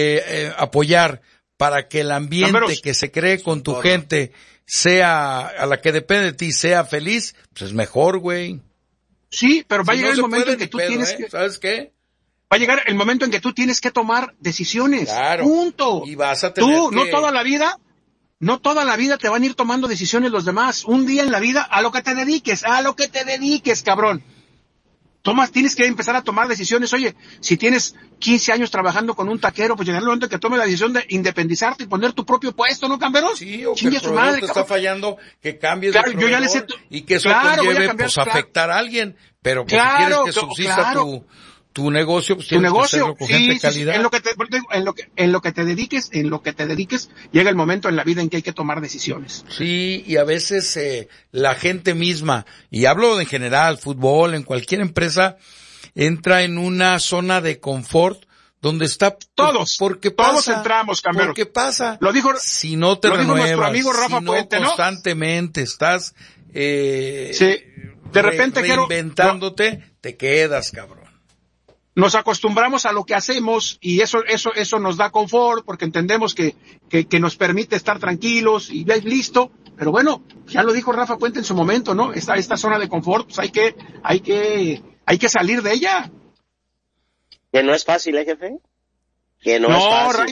apoyar para que el ambiente Camberos, que se cree con tu gente sea, a la que depende de ti, sea feliz, pues es mejor, güey. Sí, pero va a llegar el momento en que tú tienes que... ¿Sabes qué? Va a llegar el momento en que tú tienes que tomar decisiones. Claro. Punto. Y vas a tener tú, no toda la vida te van a ir tomando decisiones los demás. Un día en la vida, a lo que te dediques, cabrón. Tienes que empezar a tomar decisiones. Oye, si tienes 15 años trabajando con un taquero, pues llegará el momento en que tomes la decisión de independizarte y poner tu propio puesto, ¿no, Camberos? Sí, o que el producto está fallando, que cambies de proveedor, yo ya le sé, y que eso conlleve, pues, afectar a alguien. Pero, pues, si quieres que subsista tu negocio, pues tienes que hacerlo con gente de calidad. En lo que te dediques, llega el momento en la vida en que hay que tomar decisiones. Sí, y a veces la gente misma, y hablo en general, fútbol, en cualquier empresa, entra en una zona de confort donde está todos entramos, Camberos. ¿Qué pasa? Lo dijo, si no te renuevas, amigo Rafa si no Puente, constantemente estás de repente reinventándote, te quedas, cabrón. Nos acostumbramos a lo que hacemos y eso nos da confort porque entendemos que nos permite estar tranquilos y ya listo. Pero bueno, ya lo dijo Rafa Puente en su momento, ¿no? Esta zona de confort, pues hay que salir de ella. Que no es fácil, jefe. Que no es fácil.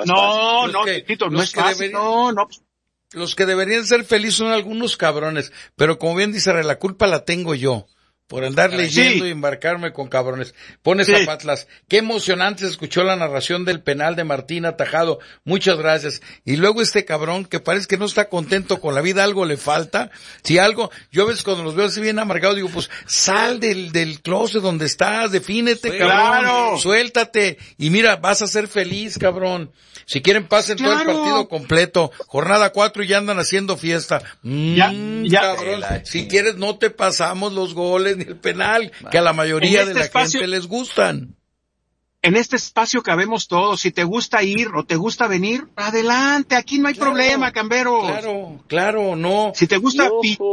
Tito, no es fácil. No. Los que deberían ser felices son algunos cabrones, pero como bien dice Re, la culpa la tengo yo. Por andar leyendo y embarcarme con cabrones. Pones a Patlas. Qué emocionante se escuchó la narración del penal de Martín atajado. Muchas gracias. Y luego este cabrón que parece que no está contento con la vida, algo le falta. Si algo, yo a veces cuando los veo así bien amargados digo, pues sal del closet donde estás, defínete, cabrón. Claro. Suéltate. Y mira, vas a ser feliz, cabrón. Si quieren pasen todo el partido completo. Jornada 4 y ya andan haciendo fiesta. Cabrón. Si quieres no te pasamos los goles ni el penal, que a la mayoría de la gente les gustan. En este espacio cabemos todos. Si te gusta ir o te gusta venir, adelante. Aquí no hay problema, Camberos. Claro, no. Si te gusta,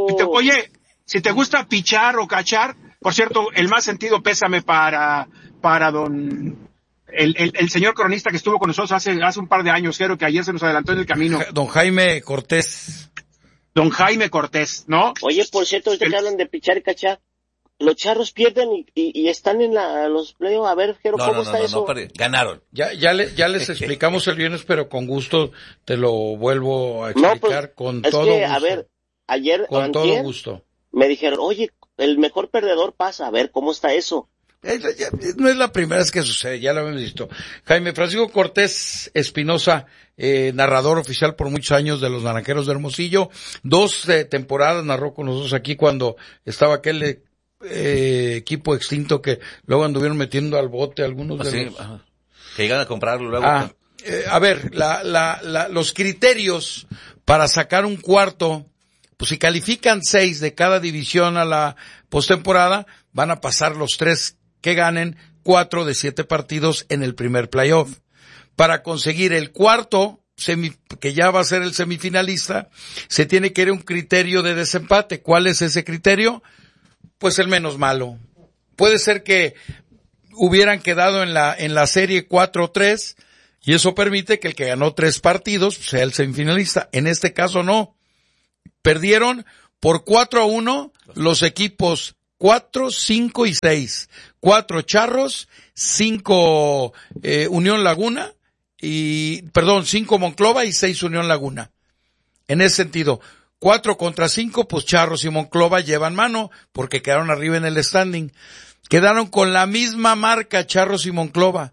si te gusta pichar o cachar, por cierto, el más sentido pésame para don... El señor cronista que estuvo con nosotros hace un par de años, creo que ayer se nos adelantó en el camino. Don Jaime Cortés, ¿no? Oye, por cierto, ¿ustedes hablan de pichar y cachar? los Charros pierden y están en los playoffs. A ver, Jero, ¿cómo está eso? No, ganaron. Ya les explicamos el viernes, pero con gusto te lo vuelvo a explicar con todo gusto. A ver, ayer con todo gusto. Me dijeron, oye, el mejor perdedor pasa. A ver, ¿cómo está eso? No es la primera vez que sucede, ya lo hemos visto. Jaime Francisco Cortés Espinosa, narrador oficial por muchos años de los Naranjeros de Hermosillo, 2 temporadas narró con nosotros aquí cuando estaba aquel equipo extinto que luego anduvieron metiendo al bote algunos de los... Que llegan a comprarlo luego. A ver, los criterios para sacar un cuarto, pues si califican 6 de cada división a la postemporada, van a pasar los 3 que ganen 4 de 7 partidos en el primer playoff. Para conseguir el cuarto, que ya va a ser el semifinalista, se tiene que ir a un criterio de desempate. ¿Cuál es ese criterio? Pues el menos malo. Puede ser que hubieran quedado en la serie 4-3, y eso permite que el que ganó 3 partidos sea el semifinalista. En este caso no. Perdieron por 4-1 los equipos 4, 5 y 6. 4 Charros, 5 Unión Laguna, 5 Monclova y 6 Unión Laguna. En ese sentido, 4 contra 5, pues Charros y Monclova llevan mano, porque quedaron arriba en el standing. Quedaron con la misma marca Charros y Monclova.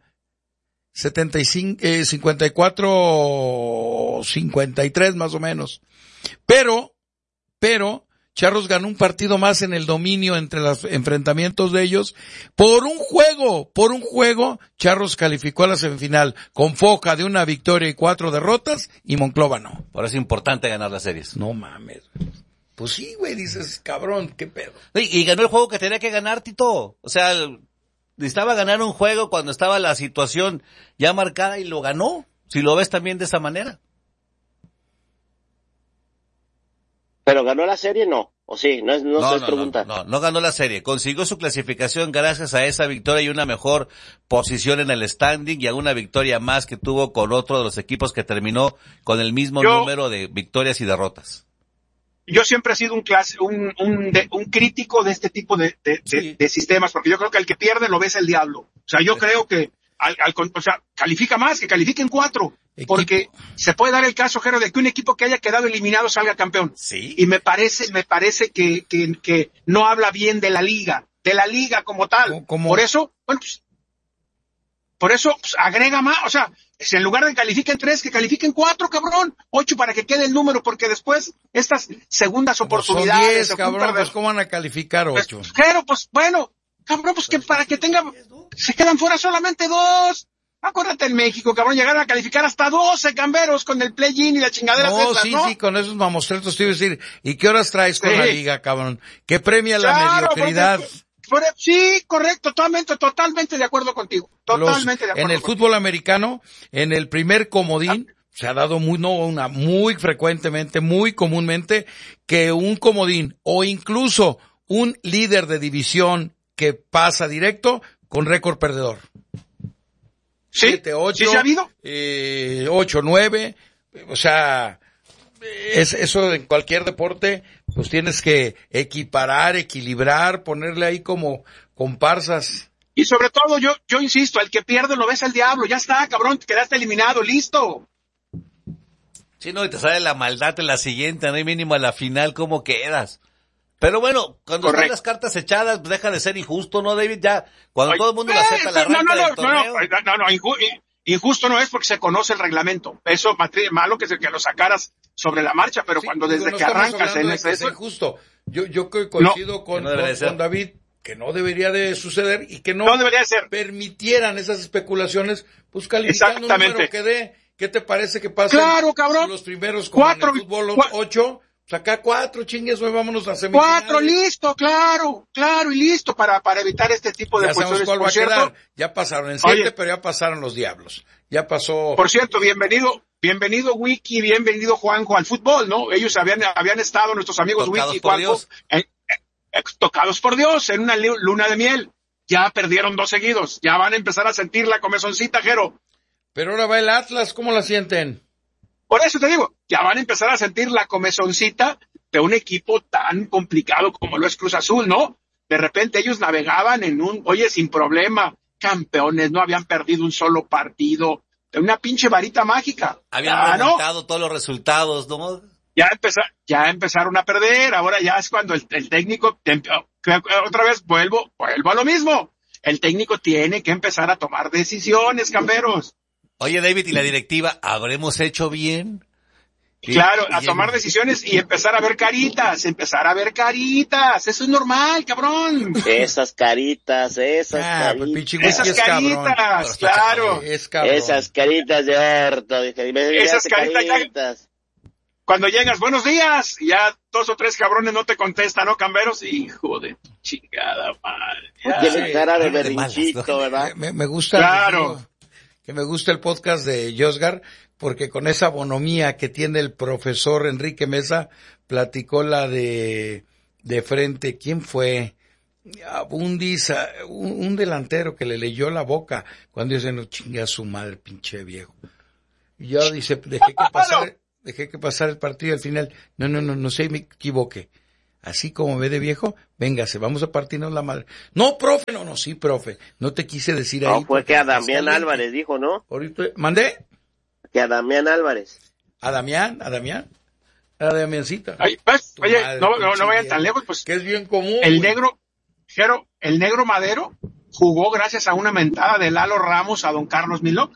54-53 más o menos. Pero Charros ganó un partido más en el dominio entre los enfrentamientos de ellos. Por un juego, Charros calificó a la semifinal con foca de 1 victoria y 4 derrotas, y Monclova no. Por eso es importante ganar las series. No mames. Pues sí, güey, dices, cabrón, qué pedo. Y ganó el juego que tenía que ganar, Tito. O sea, necesitaba ganar un juego cuando estaba la situación ya marcada y lo ganó. Si lo ves también de esa manera. ¿Pero ganó la serie? No. ¿O sí? No es pregunta. No ganó la serie. Consiguió su clasificación gracias a esa victoria y una mejor posición en el standing y a una victoria más que tuvo con otro de los equipos que terminó con el mismo número de victorias y derrotas. Yo siempre he sido un crítico de este tipo de sistemas, porque yo creo que el que pierde lo ves el diablo. O sea, yo creo que califica más, que califiquen 4. Porque se puede dar el caso, Jero, de que un equipo que haya quedado eliminado salga campeón. Sí. Y me parece que no habla bien de la liga como tal. Por eso, agrega más, o sea, si en lugar de califiquen 3, que califiquen 4, cabrón, 8 para que quede el número, porque después estas segundas oportunidades. Son 10, cabrón, pues ¿cómo van a calificar 8? Jero, pues bueno, cabrón, pues que para que se quedan fuera solamente 2. Acuérdate en México, cabrón, llegaron a calificar hasta 12 camberos con el play-in y la chingadera. ¿No? Sí, con esos mamostretos te iba a decir. ¿Y qué horas traes con la liga, cabrón? Que premia la mediocridad. Sí, correcto, totalmente de acuerdo contigo. Totalmente de acuerdo. En el fútbol americano, en el primer comodín, se ha dado muy frecuentemente, muy comúnmente, que un comodín o incluso un líder de división que pasa directo con récord perdedor. Sí, 7-8, ¿sí se ha habido? 8-9, o sea, eso en cualquier deporte, pues tienes que equilibrar, ponerle ahí como comparsas. Y sobre todo, yo insisto, el que pierde lo ves al diablo, ya está, cabrón, te quedaste eliminado, listo. Sí, no, y te sale la maldad en la siguiente, no hay mínimo a la final, ¿cómo quedas? Pero bueno, cuando están las cartas echadas, pues deja de ser injusto, ¿no, David? Ya, cuando todo el mundo lo acepta la arranca del torneo. Injusto no es porque se conoce el reglamento. Eso, malo que lo sacaras sobre la marcha, pero sí, cuando desde que arrancas en eso. Es injusto. Yo coincido con David, que no debería de suceder y que no debería ser. Permitieran esas especulaciones, pues calificando un número que dé. ¿Qué te parece que pase? Claro, cabrón. Los primeros, como 4, en el fútbol, 8... Saca 4, chingues, vámonos a semifinales. 4, listo, claro, y listo para evitar este tipo de cuestiones. ¿Cuál va a quedar? Ya pasaron en 7, pero ya pasaron los diablos. Ya pasó. Por cierto, bienvenido Wiki, bienvenido Juanjo al fútbol, ¿no? Ellos habían estado, nuestros amigos tocados Wiki y Juanjo, tocados por Dios en una luna de miel. Ya perdieron 2 seguidos, ya van a empezar a sentir la comezoncita, Jero. Pero ahora va el Atlas, ¿cómo la sienten? Por eso te digo, ya van a empezar a sentir la comezoncita de un equipo tan complicado como lo es Cruz Azul, ¿no? de repente ellos navegaban sin problema, campeones, no habían perdido un solo partido, una pinche varita mágica. Habían remontado todos los resultados, ¿no? Ya empezaron a perder, ahora ya es cuando el técnico, otra vez vuelvo a lo mismo. El técnico tiene que empezar a tomar decisiones, camperos. Oye, David, ¿y la directiva habremos hecho bien? Claro, a tomar decisiones y empezar a ver caritas. Eso es normal, cabrón. Esas caritas. Esas caritas, claro. Esas caritas de orto. Esas caritas. Cuando llegas, buenos días, y ya 2 o 3 cabrones no te contestan, ¿no, camberos? Hijo de chingada madre. Tiene cara de berrinchito, ¿verdad? Me gusta. Claro. Que me gusta el podcast de Josgar, porque con esa bonomía que tiene el profesor Enrique Mesa, platicó la de frente. ¿Quién fue? Abundis, un delantero que le leyó la boca cuando dice, no chingue a su madre, pinche viejo. Y yo dice, dejé que pasara el partido al final. No sé, me equivoqué. Así como ve de viejo, véngase, vamos a partirnos la madre. No, profe, sí, profe. No te quise decir ahí. No, fue que a Damián Álvarez dijo, ¿no? Ahorita, ¿mandé? Que a Damián Álvarez. ¿A Damiancita? Ay, pues, oye, no vayan tan lejos, pues. Que es bien común. El negro Madero jugó gracias a una mentada de Lalo Ramos a don Carlos Milok.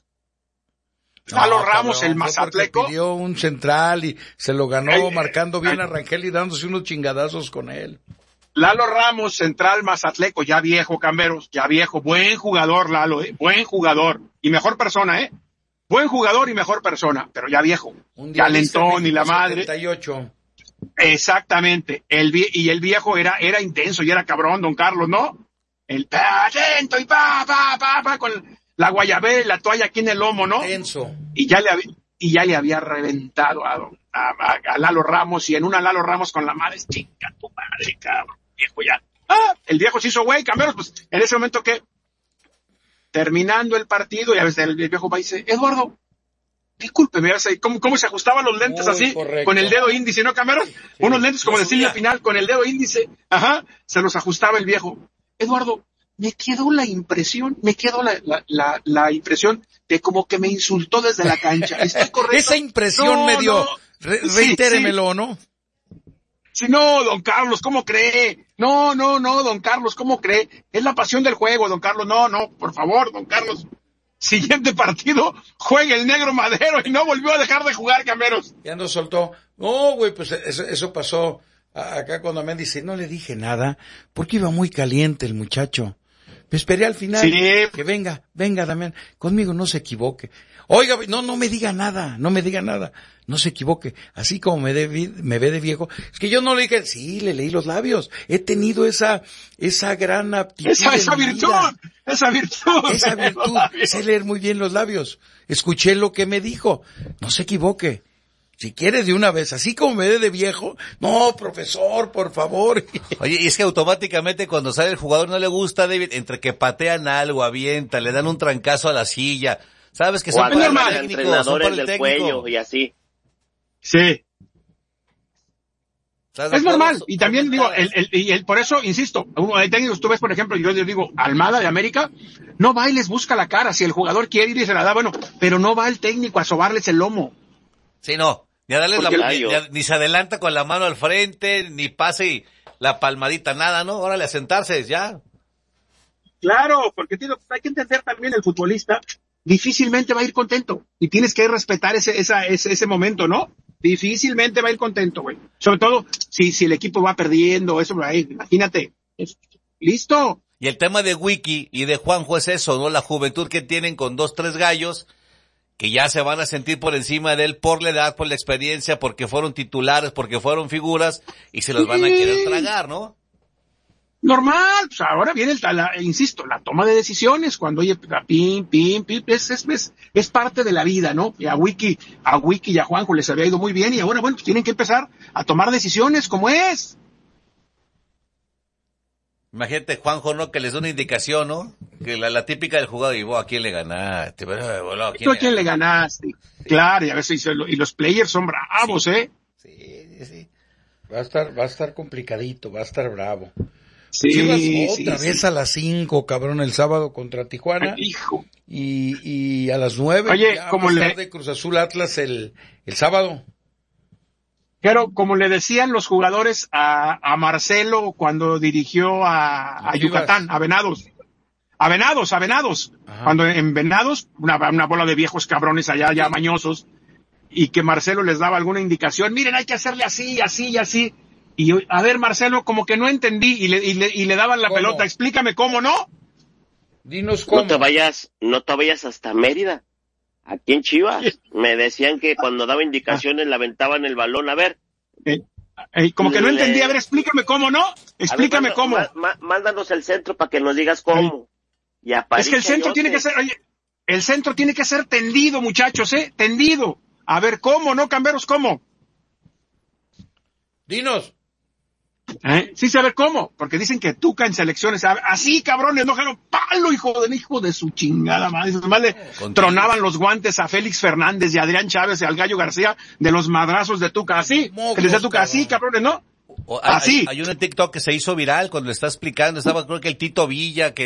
Lalo Ramos, el mazatleco. Pidió un central y se lo ganó marcando bien a Rangel y dándose unos chingadazos con él. Lalo Ramos, central mazatleco, ya viejo, camberos, ya viejo. Buen jugador, Lalo, buen jugador. Y mejor persona, Buen jugador y mejor persona, pero ya viejo. Calentón y la madre. 78. Exactamente. El viejo era intenso y era cabrón, don Carlos, ¿no? El atento y pa, con la guayabera y la toalla aquí en el lomo, ¿no? Tenso. Y ya le había reventado a Lalo Ramos, y en una Lalo Ramos con la madre, chinga tu madre, cabrón, viejo ya. El viejo se hizo güey, camberos, pues, en ese momento que, terminando el partido, y a veces el viejo va y dice, Eduardo, discúlpeme, ¿cómo se ajustaban los lentes así? Correcto. Con el dedo índice, ¿no, cameros? Sí. Unos lentes como de Silvia Pinal, con el dedo índice, se los ajustaba el viejo. Eduardo, me quedó la impresión de como que me insultó desde la cancha. ¿Estoy correcto? Esa impresión me dio. Reitéremelo, ¿no? Sí, no, don Carlos, ¿cómo cree? No, don Carlos, ¿cómo cree? Es la pasión del juego, don Carlos. No, por favor, don Carlos. Siguiente partido, juega el negro Madero y no volvió a dejar de jugar, cameros. Ya no soltó. No, güey, pues eso pasó acá cuando me dice, no le dije nada, porque iba muy caliente el muchacho. Me esperé al final, sí. Que venga, Damián, conmigo no se equivoque. Oiga, no me diga nada, no se equivoque. Así como me ve de viejo, es que yo no le dije, sí, le leí los labios. He tenido esa gran aptitud. Esa virtud, sé leer muy bien los labios. Escuché lo que me dijo, no se equivoque. Si quiere de una vez, así como me ve de viejo, no, profesor, por favor. Oye, y es que automáticamente cuando sale el jugador no le gusta, David, entre que patean algo, avientan, le dan un trancazo a la silla, sabes que son para el técnico, son para el técnico. Cuello y así. Sí. Es normal, y también digo, por eso, insisto, hay técnicos, tú ves, por ejemplo, yo digo, Almada de América, no va y les busca la cara, si el jugador quiere ir y se la da, bueno, pero no va el técnico a sobarles el lomo. Sí, no. Ni a darles ni se adelanta con la mano al frente, ni pase y la palmadita, nada, ¿no? Órale, a sentarse, ya. Claro, porque hay que entender también el futbolista difícilmente va a ir contento y tienes que respetar ese momento, ¿no? Difícilmente va a ir contento, güey. Sobre todo si el equipo va perdiendo, eso, imagínate. Listo. Y el tema de Wiki y de Juanjo es eso, ¿no? La juventud que tienen con 2, 3 gallos que ya se van a sentir por encima de él por la edad, por la experiencia, porque fueron titulares, porque fueron figuras, y se los van a querer tragar, ¿no? Normal, pues ahora viene insisto, la toma de decisiones, cuando oye, pim, es parte de la vida, ¿no? Y a Wiki y a Juanjo les había ido muy bien, y ahora, bueno, pues tienen que empezar a tomar decisiones, como es. Imagínate, Juanjo, ¿no? Que les da una indicación, ¿no? Que la típica del jugador, y vos, ¿a quién le ganaste? ¿A quién le ganaste? Claro, y a veces, y los players son bravos, Sí. Va a estar complicadito, va a estar bravo. Sí, Chivas otra vez a las 5, cabrón, el sábado contra Tijuana. Ay, hijo. Y a las 9, oye, ya como más tarde Cruz Azul Atlas el sábado. Pero como le decían los jugadores a Marcelo cuando dirigió a Yucatán, a Venados. Ajá. Cuando en Venados, una bola de viejos cabrones allá, ya mañosos, y que Marcelo les daba alguna indicación, miren, hay que hacerle así, así y así. Y yo, a ver, Marcelo, como que no entendí, y le daban la ¿Cómo? pelota, explícame cómo, ¿no? Dinos cómo. No te vayas hasta Mérida. Aquí en Chivas me decían que cuando daba indicaciones le aventaban el balón. A ver. Como que no entendí. A ver, explícame cómo, ¿no? Explícame ver, cómo. Mándanos el centro para que nos digas cómo. Y es que el centro tiene que ser, oye, el centro tiene que ser tendido, muchachos, tendido. A ver, ¿cómo, no, Camberos, cómo? Dinos. Sí, saber cómo, porque dicen que Tuca en selecciones, así cabrones, no jaron palo, hijo de su chingada madre. Además le tronaban los guantes a Félix Fernández y a Adrián Chávez y al Gallo García de los madrazos de Tuca, así, que decía Tuca, así cabrones, ¿no? Así. Hay un TikTok que se hizo viral cuando le está explicando, estaba creo que el Tito Villa, que